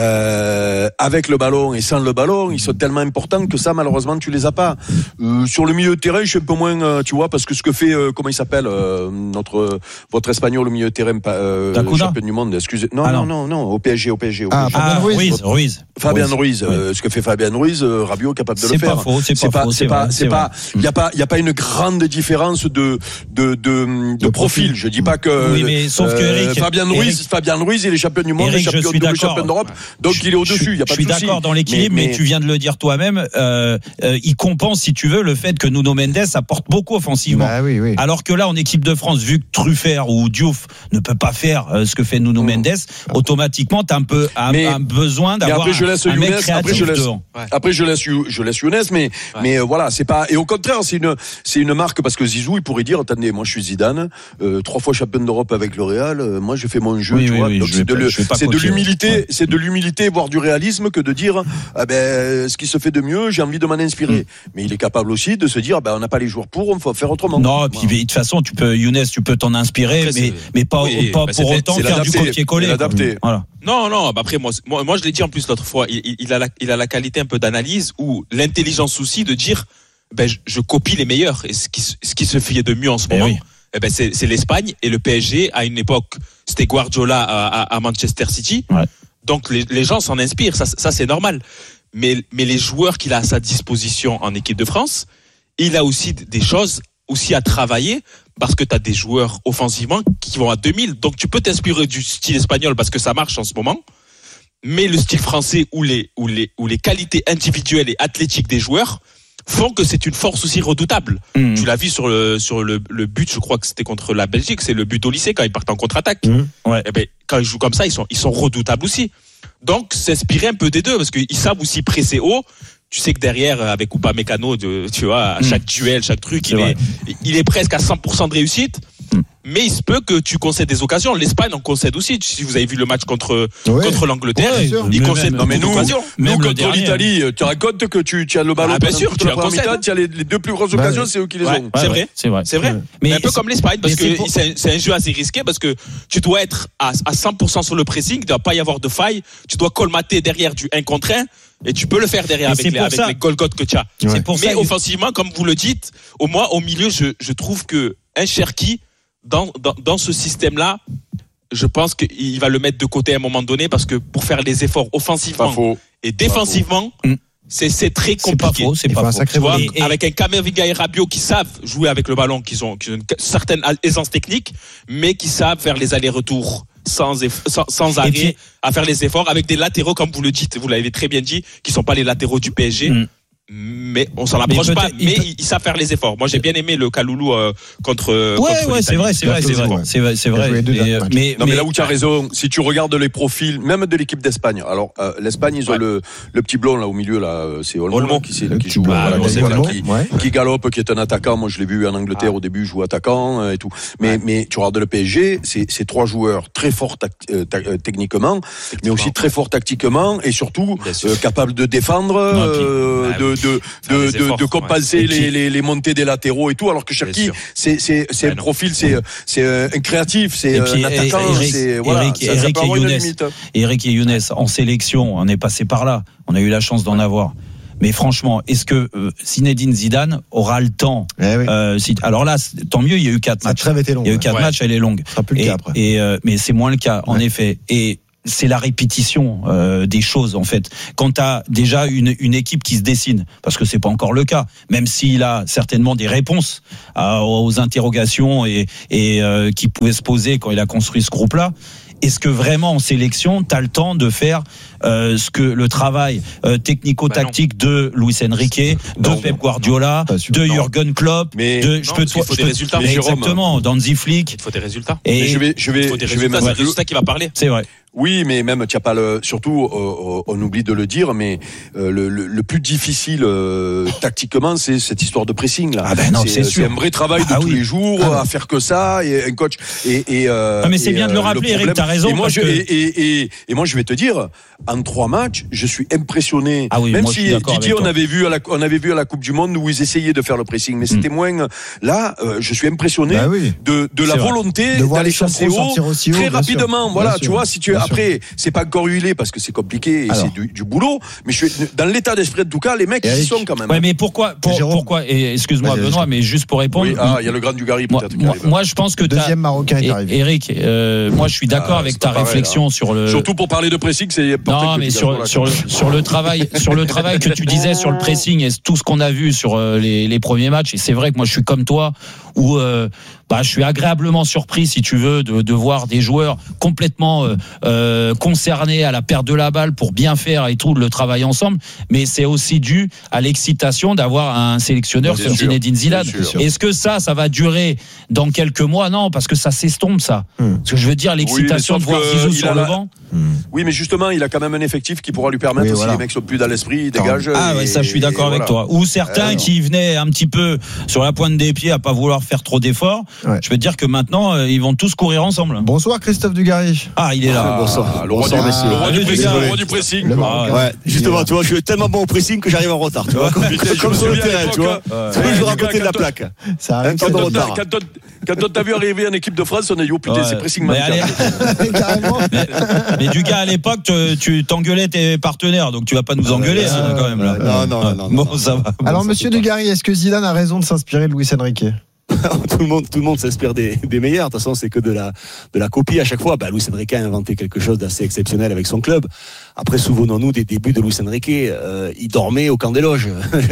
euh, avec le ballon et sans le ballon, ils sont tellement importants que ça, malheureusement, tu les as pas. Euh, sur le milieu de terrain, je suis un peu moins, euh, tu vois, parce que ce que fait, euh, comment il s'appelle, euh, notre votre espagnol au milieu de terrain, euh, champion du monde. Excusez, non, ah non, non, non, non, au P S G, au P S G. Au Ah, P S G. Ah, Ruiz. Ruiz, Ruiz. Fabien Ruiz. Ruiz, euh, Oui. ce que fait Fabien Ruiz, euh, Rabiot capable de c'est le faire. Pas faux, c'est, c'est pas pas, faux, c'est, c'est pas, vrai, c'est c'est pas, il y a pas, il y a pas une grande différence de de de, de profil. Je dis pas que oui, mais sauf que Eric, euh, Fabien Ruiz, Eric, Fabien Ruiz, il est champion du monde, Eric, champion, je suis double d'accord. champion d'Europe, donc je, il est au-dessus. Il y a pas je de souci. Je suis d'accord dans l'équilibre, mais, mais, mais tu viens de le dire toi-même. Euh, euh, il compense, si tu veux, le fait que Nuno Mendes apporte beaucoup offensivement. Bah, oui, oui. Alors que là, en équipe de France, vu que Truffert ou Diouf ne peut pas faire euh, ce que fait Nuno mmh. Mendes, automatiquement, t'as un peu un, mais, un besoin d'avoir après, je laisse un, un Younes, mec créatif après je laisse, devant. Ouais. Après je laisse je laisse Younes, mais ouais. mais euh, voilà, c'est pas et au contraire, c'est une c'est une marque parce que Zizou, il pourrait dire attendez, moi je suis Zidane, euh, trois fois champion d'Europe avec le Real, euh, moi je fais mon jeu, oui, tu oui, vois. Oui, donc c'est de, le, c'est de l'humilité, ouais. c'est de l'humilité voire du réalisme que de dire ah ben ce qui se fait de mieux, j'ai envie de m'en inspirer. Mmh. Mais il est capable aussi de se dire ben on n'a pas les joueurs pour, on faut faire autrement. Non, puis de toute façon, tu peux Younes, tu peux t'en inspirer, après, mais mais pas oui, pas bah, pour fait, autant faire du copier-coller. Voilà. Non, non, bah après, moi, moi, moi, je l'ai dit en plus l'autre fois, il, il, a la, il a la qualité un peu d'analyse ou l'intelligence aussi de dire, ben, je, je copie les meilleurs. Et ce qui, ce qui se fait de mieux en ce moment, eh oui. eh ben, c'est, c'est l'Espagne et le P S G. À une époque, c'était Guardiola à, à, à Manchester City. Ouais. Donc, les, les gens s'en inspirent. Ça, ça, c'est normal. Mais, mais les joueurs qu'il a à sa disposition en équipe de France, il a aussi des choses aussi à travailler parce que tu as des joueurs offensivement qui vont à deux mille, donc tu peux t'inspirer du style espagnol parce que ça marche en ce moment, mais le style français où les, où les, où les qualités individuelles et athlétiques des joueurs font que c'est une force aussi redoutable. Mmh. Tu l'as vu sur le, sur le, le but, je crois que c'était contre la Belgique, c'est le but au lycée quand ils partent en contre-attaque. Mmh. Ouais. Et ben, quand ils jouent comme ça, ils sont, ils sont redoutables aussi. Donc, s'inspirer un peu des deux parce qu'ils savent aussi presser haut. Tu sais que derrière, avec Upamecano, de, tu vois, à chaque mmh. duel, chaque truc, il est, il est presque à cent pour cent de réussite. Mmh. Mais il se peut que tu concèdes des occasions. L'Espagne en concède aussi. Si vous avez vu le match contre, ouais. contre l'Angleterre, ouais, ils concèdent beaucoup d'occasions. Nous, contre dernier, l'Italie, tu racontes que tu, tu as le ballon. Ah, bien sûr, tu la concèdes. Tu as les, les deux plus grosses occasions, ouais. c'est eux qui les ouais, ont. C'est vrai. C'est vrai. C'est vrai. Mais, mais un peu comme l'Espagne, parce que c'est, pour... c'est, un, c'est un jeu assez risqué, parce que tu dois être à, à cent pour cent sur le pressing, il ne doit pas y avoir de faille. Tu dois colmater derrière du un contre un. Et tu peux le faire derrière avec les, avec les Golgoth que tu as. Ouais. C'est pour Mais ça offensivement, que... comme vous le dites, au moins au milieu, je, je trouve que un Cherki, dans, dans, dans ce système-là, je pense qu'il va le mettre de côté à un moment donné parce que pour faire les efforts offensivement et défensivement, c'est, c'est très compliqué. C'est pas faux, c'est pas faux. Tu vois, et, et... avec un Camavinga et Rabiot qui savent jouer avec le ballon, qui ont, qui ont une certaine aisance technique, mais qui savent faire les allers-retours. Sans, eff- sans, sans arrêt puis, à faire les efforts avec des latéraux comme vous le dites, vous l'avez très bien dit, qui sont pas les latéraux du P S G, mm. mais on s'en approche Mais pas. peut-être- il Mais peut- il, il savent faire les efforts. Moi, j'ai bien aimé le Kaloulou euh, contre. Ouais, contre ouais, c'est l'Italie. vrai, c'est vrai, c'est vrai, c'est vrai, c'est vrai. joué deux Mais, derniers euh, matchs. mais, Non mais, mais- là où tu as raison, si tu regardes les profils, même de l'équipe d'Espagne. Alors euh, l'Espagne, ils ont Ouais. le, le petit blond là au milieu là, euh, c'est Olmo, Olmo. qui, c'est- Le qui petit joue, blond, voilà, ouais, qui- c'est voilà, Olmo, qui, ouais. qui galope, qui est un attaquant. Moi je l'ai vu en Angleterre au début, joue attaquant euh, et tout. Mais mais tu regardes le P S G, c'est c'est trois joueurs très forts tac- euh, ta- euh, techniquement, mais aussi très forts tactiquement et surtout Bien sûr. euh, capables de défendre, euh, bah de oui. de Faire de, des de, efforts, de compenser ouais. Et les, puis- les les montées des latéraux et tout. Alors que Cherki, sûr. c'est c'est c'est Ouais, un non. profil, c'est c'est euh, un créatif, c'est Et un puis, attaquant, Eric- c'est voilà, Eric- ça, ça Eric peut et avoir une Younes. limite. Eric et Younes en sélection, on est passé par là. On a eu la chance d'en avoir. Mais franchement, est-ce que euh, Zinedine Zidane aura le temps Eh oui. euh, si- Alors là, c'est- tant mieux, il y a eu quatre Sa matchs. trêve était longue. Il y a eu ouais. quatre Ouais. matchs, elle est longue. Ce sera plus le Et, cas après. et, euh, mais c'est moins le cas, en Ouais. effet. Et c'est la répétition euh, des choses, en fait. Quand tu as déjà une, une équipe qui se dessine, parce que c'est pas encore le cas, même s'il a certainement des réponses à- aux interrogations et, et euh, qui pouvaient se poser quand il a construit ce groupe-là. Est-ce que vraiment en sélection, tu as le temps de faire euh, ce que le travail euh, technico-tactique de Luis Enrique, de Non, Pep non, Guardiola, pas sûr. de Non. Jürgen Klopp, Mais- de je non, peux parce qu'il faut je des peux- résultats. mais Mais Jérôme, exactement, d'Hansi Flick. Il faut des résultats. Et Mais je vais je vais Il faut des je vais résultats. même C'est le résultat qui va parler. c'est vrai. Oui, mais même tu as pas le surtout euh, on oublie de le dire, mais euh, le, le, le plus difficile euh, tactiquement, c'est cette histoire de pressing là. Ah ben non, c'est sûr. un vrai travail de Ah tous oui. les jours Ah à faire que ça et un coach et et euh, Ah, mais c'est et, bien de le euh, rappeler, Eric, problème- t'as raison, Et moi parce je que- et, et, et, et moi je vais te dire, en trois matchs, je suis impressionné. Ah oui, même moi, je si suis d'accord Didier avec on toi. avait vu à la on avait vu à la Coupe du Monde où ils essayaient de faire le pressing, mais c'était moins là. euh, je suis impressionné Bah oui. de de la C'est vrai. volonté De voir d'aller les chasser centraux haut sortir aussi haut, très bien rapidement. sûr. Voilà, Bien tu sûr. vois, si tu Bien après, c'est pas encore huilé parce que c'est compliqué et Alors. c'est du, du boulot. Mais je suis dans l'état d'esprit de tout cas, les mecs ils y Eric. sont quand même. Ouais, mais pourquoi pour- Jérôme. pourquoi et excuse-moi Vas-y, Benoît, vas-y. mais juste pour répondre. Oui, ah, il y a le grand Dugarry moi, peut-être qui moi, arrive. moi, je pense que Le t'as- deuxième Marocain est Et- arrivé. Eric, euh, moi je suis d'accord Ah, avec c'est ta pas pareil, réflexion sur le Surtout pour parler de pressing, c'est important. Non, que mais tu sur, gardes, sur, le, voilà. sur le travail, sur le travail que tu disais sur le pressing et tout ce qu'on a vu sur euh, les, les premiers matchs. Et c'est vrai que moi, je suis comme toi, où euh, bah, je suis agréablement surpris, si tu veux, de, de voir des joueurs complètement euh, euh, concernés à la perte de la balle pour bien faire et tout le travail ensemble. Mais c'est aussi dû à l'excitation d'avoir un sélectionneur Bien comme sûr, Zinedine Zidane. bien sûr. Est-ce que ça, ça va durer dans quelques mois? Non, parce que ça s'estompe, ça. Hmm. Parce que je veux dire, l'excitation Oui, de mais voir sauf que Zizou il sur a le la- banc. Oui, mais justement, il a quand même un effectif qui pourra lui permettre Oui, aussi. voilà. Les mecs sont plus dans l'esprit, ils dégagent. Ah et- ouais, ça je suis d'accord et avec voilà. toi. Ou certains Euh, non. qui venaient un petit peu sur la pointe des pieds à pas vouloir faire trop d'efforts. Ouais. Je peux te dire que maintenant euh, ils vont tous courir ensemble. Bonsoir Christophe Dugarry. Ah, il est là. Ah, le roi du, Bonsoir, le roi messieurs. du pressing, Désolé. le roi du pressing. Le quoi. Marocain. Ouais, justement, tu vois, je suis tellement bon au pressing que j'arrive en retard, tu vois. Comme, Putain, je comme me sur le souviens à terrain, tu vois. l'époque, Toujours ouais, à du côté de gars, la quand plaque. Ça Un arrive. temps de Quand on retard. t'a- quand on- quand on t'a vu arriver en équipe de France, on a dit, oh putain, Ouais. c'est pressing Mais mannequin. allez. Carrément. Mais du gars à l'époque, tu- tu t'engueulais tes partenaires, donc tu vas pas nous engueuler ouais, hein, ouais, quand même là. Non, non, non, non. Bon, non. ça va. Alors ça, monsieur c'est pas- Dugarry, est-ce que Zidane a raison de s'inspirer de Luis Enrique? tout le monde, tout le monde s'inspire des, des meilleurs. De toute façon, c'est que de la, de la copie à chaque fois. Bah, Luis Enrique a inventé quelque chose d'assez exceptionnel avec son club. Après, souvenons-nous des débuts de Luis Enrique. Euh, il dormait au camp des loges,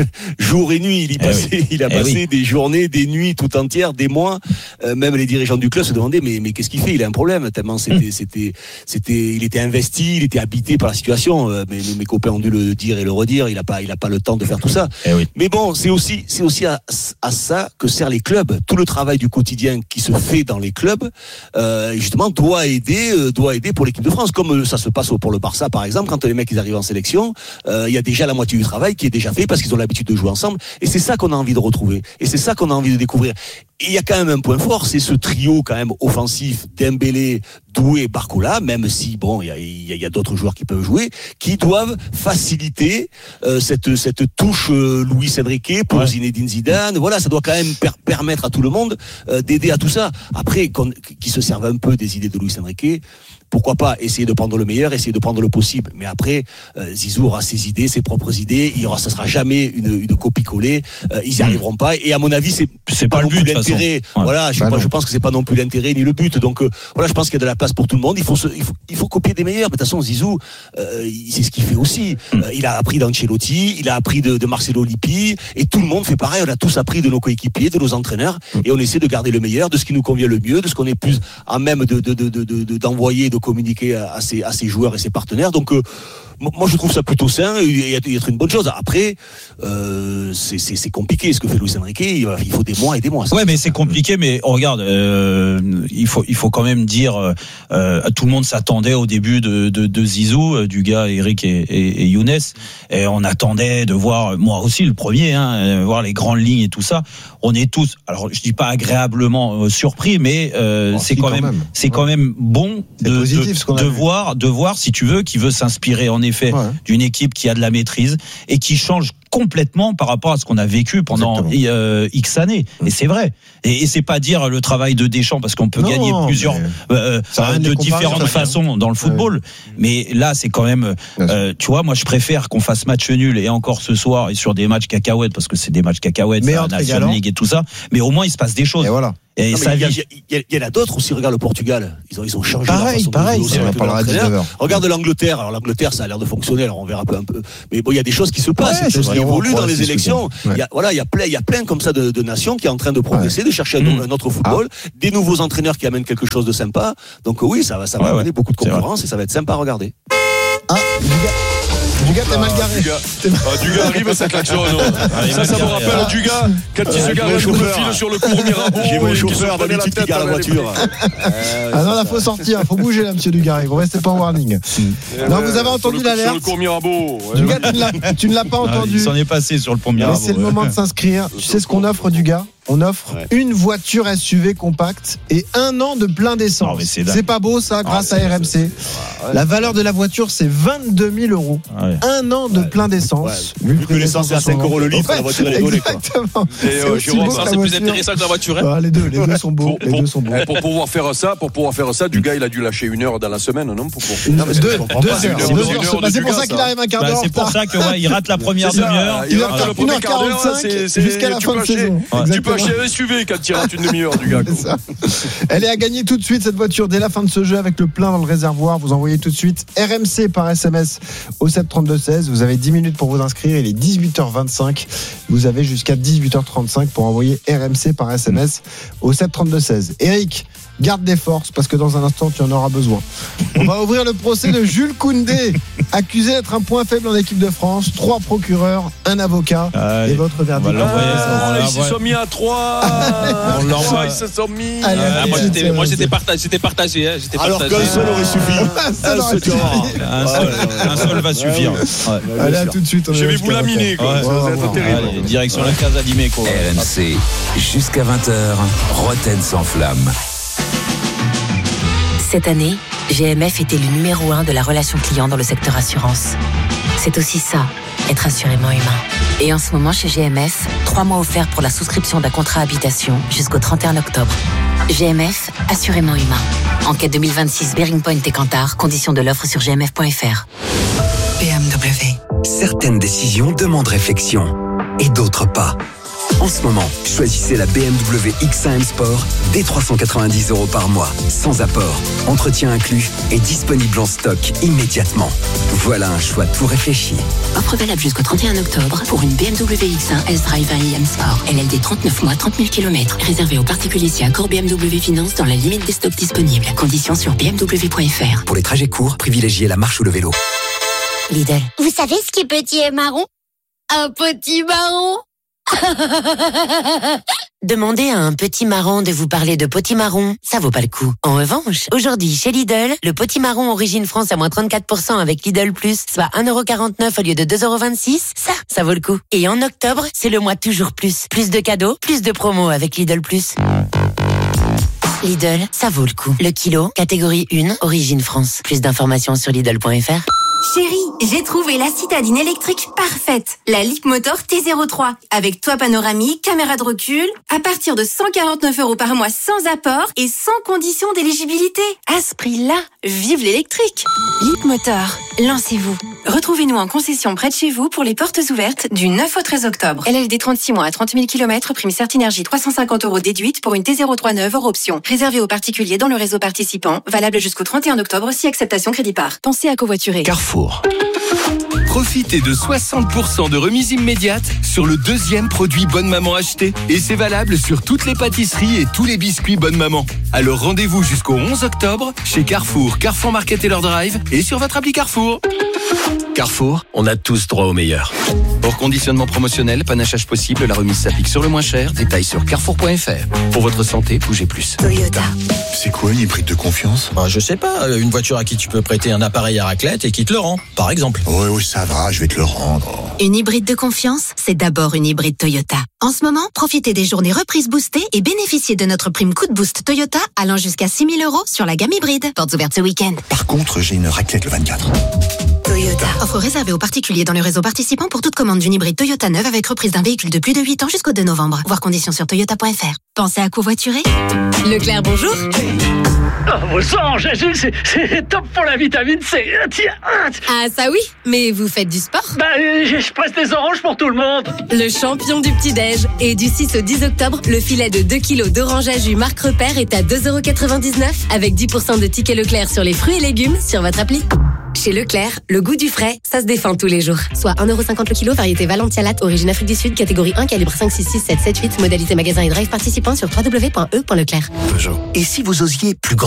jour et nuit. Il y Eh passait, oui. il a Eh passé oui. des journées, des nuits tout entières, des mois. Euh, même les dirigeants du club se demandaient mais, mais qu'est-ce qu'il fait? Il a un problème tellement c'était, c'était, c'était, il était investi, il était habité par la situation. Euh, mais, mais mes copains ont dû le dire et le redire. Il a pas, il a pas le temps de faire tout ça. Eh oui. Mais bon, c'est aussi, c'est aussi à, à ça que servent les clubs. Tout le travail du quotidien qui se fait dans les clubs, euh, justement, doit aider, euh, doit aider pour l'équipe de France. Comme euh, ça se passe pour le Barça, par exemple, quand les mecs ils arrivent en sélection, euh, il y a déjà la moitié du travail qui est déjà fait parce qu'ils ont l'habitude de jouer ensemble. Et c'est ça qu'on a envie de retrouver. Et c'est ça qu'on a envie de découvrir. Et il y a quand même un point fort, c'est ce trio quand même offensif, Dembélé, Doué, Barcola, même si bon, il y a, il y a, il y a d'autres joueurs qui peuvent jouer, qui doivent faciliter euh, cette cette touche euh, Luis Enrique pour Ouais. Zinedine Zidane. Voilà, ça doit quand même per- permettre à tout le monde euh, d'aider à tout ça. Après, qu'on, qu'ils se servent un peu des idées de Luis Enrique. Pourquoi pas essayer de prendre le meilleur, essayer de prendre le possible. Mais après, euh, Zizou aura ses idées, ses propres idées. Il y aura, ça sera jamais une, une copie-collée. Euh, ils y arriveront pas. Et à mon avis, c'est, C'est pas le non but, plus de toute façon. l'intérêt. Ouais. Voilà, je, Bah sais pas, non. je pense que c'est pas non plus l'intérêt ni le but. Donc euh, voilà, je pense qu'il y a de la place pour tout le monde. Il faut, se, il faut, il faut copier des meilleurs. Mais de toute façon, Zizou, euh, il- c'est ce qu'il fait aussi. Euh, il a appris d'Ancelotti, il a appris de, de Marcelo Lippi, et tout le monde fait pareil. On a tous appris de nos coéquipiers, de nos entraîneurs, et on essaie de garder le meilleur, de ce qui nous convient le mieux, de ce qu'on est plus à même de, de, de, de, de- d'envoyer, de communiquer à ses, à ses joueurs et ses partenaires. Donc euh, moi je trouve ça plutôt sain et être une bonne chose. Après euh, c'est, c'est, c'est compliqué ce que fait Luis Enrique, il faut des mois et des mois. Ouais mais c'est compliqué, mais oh, regarde euh, il faut il faut quand même dire euh, tout le monde s'attendait au début de, de, de Zizou, du gars Eric et, et, et Younes, et on attendait de voir, moi aussi le premier, hein, voir les grandes lignes et tout ça. On est tous, alors je dis pas agréablement euh, surpris, mais euh, oh, c'est si, quand, quand même, même c'est ouais. quand même bon de, positif, de, de voir de voir si tu veux qui veut s'inspirer en effet ouais. d'une équipe qui a de la maîtrise et qui change complètement par rapport à ce qu'on a vécu pendant euh, X années. Et c'est vrai. Et, et c'est pas dire le travail de Deschamps, parce qu'on peut non, gagner plusieurs euh, de différentes façons dans le football. Ouais. Mais là, c'est quand même, euh, tu vois, moi je préfère qu'on fasse match nul, et encore ce soir, et sur des matchs cacahuètes, parce que c'est des matchs cacahuètes, la National League et tout ça. Mais au moins il se passe des choses. Et voilà. Et ça il, y a, il, y a, il y en a d'autres aussi. Regarde le Portugal, ils ont, ils ont changé. Pareil, pareil. Aussi, on parlera à dix-neuf heures. Regarde l'Angleterre. Alors l'Angleterre, ça a l'air de fonctionner. Alors on verra un peu, un peu. Mais bon, il y a des choses qui se passent, ouais, des choses qui évoluent dans les élections. Ouais. Il y a, voilà, il y a plein, il y a plein comme ça de, de nations qui est en train de progresser, ouais. de chercher mmh. un autre football, ah. des nouveaux entraîneurs qui amènent quelque chose de sympa. Donc oui, ça va, ça va ouais, amener ouais. beaucoup de concurrence et ça va être sympa à regarder. Ah, Dugas, t'es mal garé. Dugas, ah, Dugas arrive, ça klaxonne. Ça, ça me rappelle Dugas, quand il se gare le fil sur le cours Mirabeau. J'ai mon chauffeur d'habitude qui garde la voiture. Ah non, là, faut sortir, faut bouger là, monsieur Dugas. Vous restez pas en warning. Non, vous avez entendu l'alerte. Sur le cours Mirabeau. Dugas, tu ne l'as pas entendu. Il s'en est passé sur le pont Mirabeau. Mais c'est le moment de s'inscrire. Tu sais ce qu'on offre, Dugas? On offre ouais. une voiture S U V compacte et un an de plein d'essence. Non, c'est, c'est pas beau ça, grâce ah, à R M C. Ouais. La valeur de la voiture, c'est vingt-deux mille euros. Ouais. Un an de ouais. plein d'essence. Ouais. Vu que l'essence est à cinq euros le litre, ouais. la voiture elle est volée. Exactement. Et euh, Jérôme, ça c'est plus intéressant que la voiture. Hein. Ah, les deux, les deux sont beaux. Pour, les pour, deux sont beaux. Pour pouvoir faire ça, pour pouvoir faire ça, Dugas il a dû lâcher une heure dans la semaine, non pour, pour... Non, mais deux, deux heures. C'est pour ça qu'il arrive un quart d'heure. C'est pour ça qu'il rate la première demi-heure. Il va faire une heure quarante-cinq jusqu'à la fin de saison. Tu peux acheter un S U V quand tu rates une demi-heure du gars. Elle est à gagner tout de suite cette voiture dès la fin de ce jeu avec le plein dans le réservoir. Vous envoyez tout de suite R M C par S M S au sept trente-deux seize. Vous avez dix minutes pour vous inscrire. Il est dix-huit heures vingt-cinq. Vous avez jusqu'à dix-huit heures trente-cinq pour envoyer R M C par S M S au sept trente-deux seize. Eric, garde des forces parce que dans un instant tu en auras besoin. On va ouvrir le procès de Jules Koundé, accusé d'être un point faible en équipe de France. Trois procureurs, un avocat. Allez, et votre verdict. Ah, ils se sont mis à trois. On l'envoie. Ils se sont mis. Allez, ah, moi, j'étais, moi j'étais partagé, j'étais partagé, hein, j'étais alors partagé. qu'un seul aurait suffi. Un seul aurait suffi. Un seul, un seul va suffire. Ouais. Allez, à tout de suite. Je vais vous laminer, quoi. Ouais, ça va être terrible. Allez, direction la Casa di Meco. R M C, jusqu'à vingt heures, Roten sans flamme. Cette année, G M F était le numéro un de la relation client dans le secteur assurance. C'est aussi ça, être assurément humain. Et en ce moment, chez G M F, trois mois offerts pour la souscription d'un contrat habitation jusqu'au trente et un octobre. G M F, assurément humain. Enquête deux mille vingt-six, Bearing Point et Kantar. Conditions de l'offre sur g m f point f r. B M W. Certaines décisions demandent réflexion et d'autres pas. En ce moment, choisissez la B M W X un M Sport dès trois cent quatre-vingt-dix euros par mois, sans apport, entretien inclus et disponible en stock immédiatement. Voilà un choix tout réfléchi. Offre valable jusqu'au trente et un octobre pour une B M W X un S-Drive un i M Sport. L L D trente-neuf mois, trente mille kilomètres. Réservé aux particuliers si accord B M W Finance dans la limite des stocks disponibles. Conditions sur b m w point f r. Pour les trajets courts, privilégiez la marche ou le vélo. Lidl. Vous savez ce qui est petit et marron? Un petit marron. Demandez à un petit marron de vous parler de potimarron, ça vaut pas le coup. En revanche, aujourd'hui chez Lidl, le potimarron Origine France à moins trente-quatre pour cent avec Lidl Plus, soit un euro quarante-neuf au lieu de deux euros vingt-six, ça, ça vaut le coup. Et en octobre, c'est le mois toujours plus. Plus de cadeaux, plus de promos avec Lidl Plus. Lidl, ça vaut le coup. Le kilo, catégorie un, Origine France. Plus d'informations sur Lidl point f r. Chérie, j'ai trouvé la citadine électrique parfaite. La Leapmotor T zéro trois. Avec toit panoramique, caméra de recul. À partir de cent quarante-neuf euros par mois sans apport et sans condition d'éligibilité. À ce prix-là, vive l'électrique. Leapmotor, lancez-vous. Retrouvez-nous en concession près de chez vous pour les portes ouvertes du neuf au treize octobre. L L D trente-six mois à trente mille kilomètres, prime Certinergie trois cent cinquante euros déduite pour une T zéro trois neuve hors option. Réservé aux particuliers dans le réseau participant. Valable jusqu'au trente et un octobre si acceptation crédit par. Pensez à covoiturer. Carrefour. Profitez de soixante pour cent de remise immédiate sur le deuxième produit Bonne Maman acheté. Et c'est valable sur toutes les pâtisseries et tous les biscuits Bonne Maman. Alors rendez-vous jusqu'au onze octobre chez Carrefour, Carrefour Market et leur drive et sur votre appli Carrefour. Carrefour, on a tous droit au meilleur. Hors conditionnement promotionnel, panachage possible, la remise s'applique sur le moins cher. Détails sur carrefour point f r. Pour votre santé, bougez plus. Toyota. C'est quoi une hybride de confiance? Bah, je sais pas, une voiture à qui tu peux prêter un appareil à raclette et qui te le rend, par exemple. Oui, oui, ça va, je vais te le rendre. Une hybride de confiance, c'est d'abord une hybride Toyota. En ce moment, profitez des journées reprises boostées et bénéficiez de notre prime coup de boost Toyota allant jusqu'à six mille euros sur la gamme hybride. Portes ouvertes ce week-end. Par contre, j'ai une raclette le vingt-quatre. Toyota. Offre réservée aux particuliers dans le réseau participant pour toute commande d'une hybride Toyota neuve avec reprise d'un véhicule de plus de huit ans jusqu'au deux novembre. Voir conditions sur toyota point f r. Pensez à covoiturer? Leclerc, bonjour. Oh, vos sangs, Jésus, c'est, c'est top pour la vitamine C. Tiens. Ah, ça oui, mais vous faites du sport? Bah, je, je presse des oranges pour tout le monde. Le champion du petit-déj. Et du six au dix octobre, le filet de deux kilos d'orange à jus Marc Repère est à deux euros quatre-vingt-dix-neuf avec dix pour cent de tickets Leclerc sur les fruits et légumes sur votre appli. Chez Leclerc, le goût du frais, ça se défend tous les jours. Soit un euro cinquante le kilo, variété Valentia Latte, origine Afrique du Sud, catégorie un, calibre cinq, six, six, sept, sept, huit, modalité magasin et drive participant sur w w w point e point leclerc. Et si vous osiez plus grand?